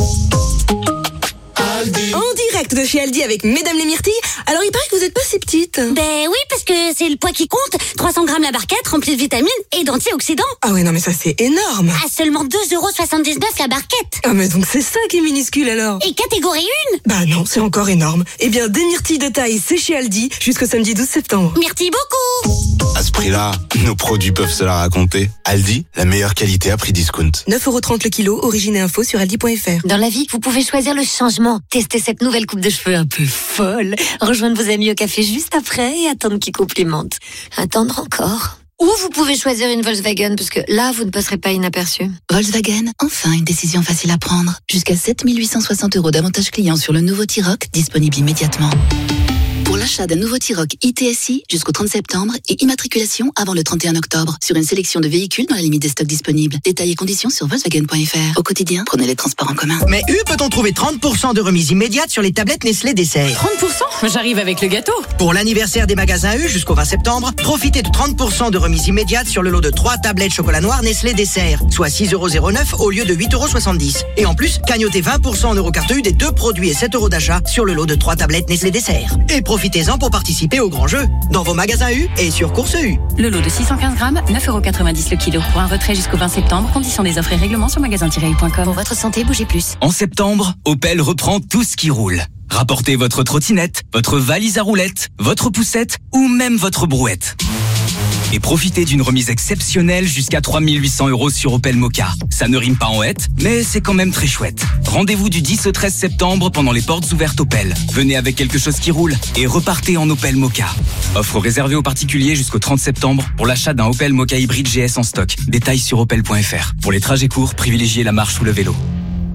Aldi. En direct de chez Aldi avec Mesdames les Myrtilles. Alors il paraît que vous êtes pas si petite. Ben oui, parce que c'est le poids qui compte. trois cents grammes la barquette, remplie de vitamines et d'antioxydants. Ah ouais, non mais ça c'est énorme. À seulement deux euros soixante-dix-neuf la barquette. Ah mais donc c'est ça qui est minuscule alors. Et catégorie un. Bah non, c'est encore énorme. Eh bien des myrtilles de taille, c'est chez Aldi jusqu'au samedi douze septembre. Myrtilles beaucoup. À ce prix-là, nos produits peuvent se la raconter. Aldi, la meilleure qualité à prix discount. neuf euros trente le kilo, origine et info sur aldi point f r. Dans la vie, vous pouvez choisir le changement. Testez cette nouvelle coupe de cheveux un peu folle. Rejoindre vos amis au café juste après et attendre qu'ils complimentent. Attendre encore. Ou vous pouvez choisir une Volkswagen, parce que là, vous ne passerez pas inaperçu. Volkswagen, enfin une décision facile à prendre. Jusqu'à sept mille huit cent soixante euros d'avantages clients sur le nouveau T-Roc, disponible immédiatement. Pour l'achat d'un nouveau T-Roc I T S I jusqu'au trente septembre et immatriculation avant le trente et un octobre sur une sélection de véhicules dans la limite des stocks disponibles. Détails et conditions sur volkswagen point f r. Au quotidien, prenez les transports en commun. Mais U peut-on trouver trente pour cent de remise immédiate sur les tablettes Nestlé Dessert? trente pour cent? J'arrive avec le gâteau. Pour l'anniversaire des magasins U jusqu'au vingt septembre, profitez de trente pour cent de remise immédiate sur le lot de trois tablettes chocolat noir Nestlé Dessert, soit six euros zéro neuf au lieu de huit euros soixante-dix. Et en plus, cagnotez vingt pour cent en eurocarte U des deux produits et sept euros d'achat sur le lot de trois tablettes Nestlé Dessert. Et profitez-en pour participer au grand jeu dans vos magasins U et sur Course U. Le lot de six cent quinze grammes, neuf euros quatre-vingt-dix le kilo. Pour un retrait jusqu'au vingt septembre, conditions des offres et règlements sur magasin tiret u point com. Pour votre santé, bougez plus. En septembre, Opel reprend tout ce qui roule. Rapportez votre trottinette, votre valise à roulettes, votre poussette ou même votre brouette. Et profitez d'une remise exceptionnelle jusqu'à trois mille huit cents euros sur Opel Mokka. Ça ne rime pas en hête, mais c'est quand même très chouette. Rendez-vous du dix au treize septembre pendant les portes ouvertes Opel. Venez avec quelque chose qui roule et repartez en Opel Mokka. Offre réservée aux particuliers jusqu'au trente septembre pour l'achat d'un Opel Mokka hybride G S en stock. Détails sur opel point f r. Pour les trajets courts, privilégiez la marche ou le vélo.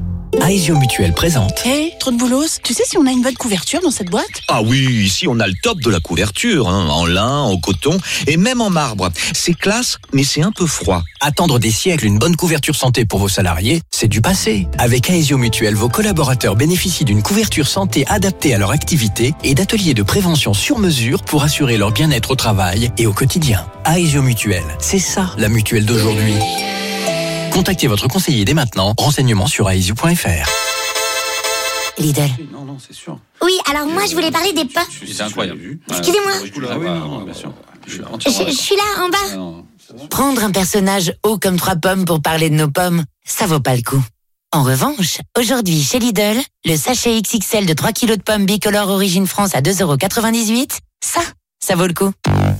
Aesio Mutuel présente. Hé, hey, trop de boulos. Tu sais si on a une bonne couverture dans cette boîte? Ah oui, ici on a le top de la couverture, hein, en lin, en coton et même en marbre. C'est classe, mais c'est un peu froid. Attendre des siècles une bonne couverture santé pour vos salariés, c'est du passé. Avec Aesio Mutuel, vos collaborateurs bénéficient d'une couverture santé adaptée à leur activité et d'ateliers de prévention sur mesure pour assurer leur bien-être au travail et au quotidien. Aesio Mutuel, c'est ça la mutuelle d'aujourd'hui. Contactez votre conseiller dès maintenant. Renseignements sur aesio point f r. Lidl. Non, non, c'est sûr. Oui, alors moi je voulais parler des pommes. C'est incroyable. Excusez-moi. Ah oui, non, bien sûr. Je suis, je, je suis là, en bas. Ah non, prendre un personnage haut comme trois pommes pour parler de nos pommes, ça vaut pas le coup. En revanche, aujourd'hui chez Lidl, le sachet X X L de trois kilos de pommes bicolores Origine France à deux euros quatre-vingt-dix-huit, ça, ça vaut le coup.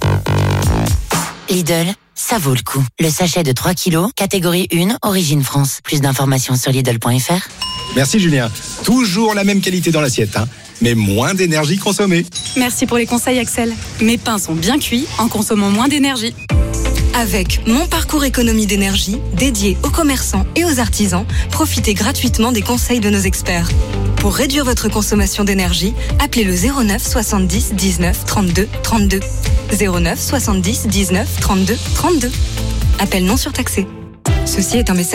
Lidl, ça vaut le coup. Le sachet de trois kilos, catégorie un, Origine France. Plus d'informations sur Lidl point f r. Merci Julien. Toujours la même qualité dans l'assiette, hein, mais moins d'énergie consommée. Merci pour les conseils Axel. Mes pains sont bien cuits en consommant moins d'énergie. Avec Mon Parcours Économie d'énergie, dédié aux commerçants et aux artisans, profitez gratuitement des conseils de nos experts. Pour réduire votre consommation d'énergie, appelez le zéro neuf soixante-dix dix-neuf trente-deux trente-deux. zéro neuf soixante-dix dix-neuf trente-deux trente-deux. Appel non surtaxé. Ceci est un message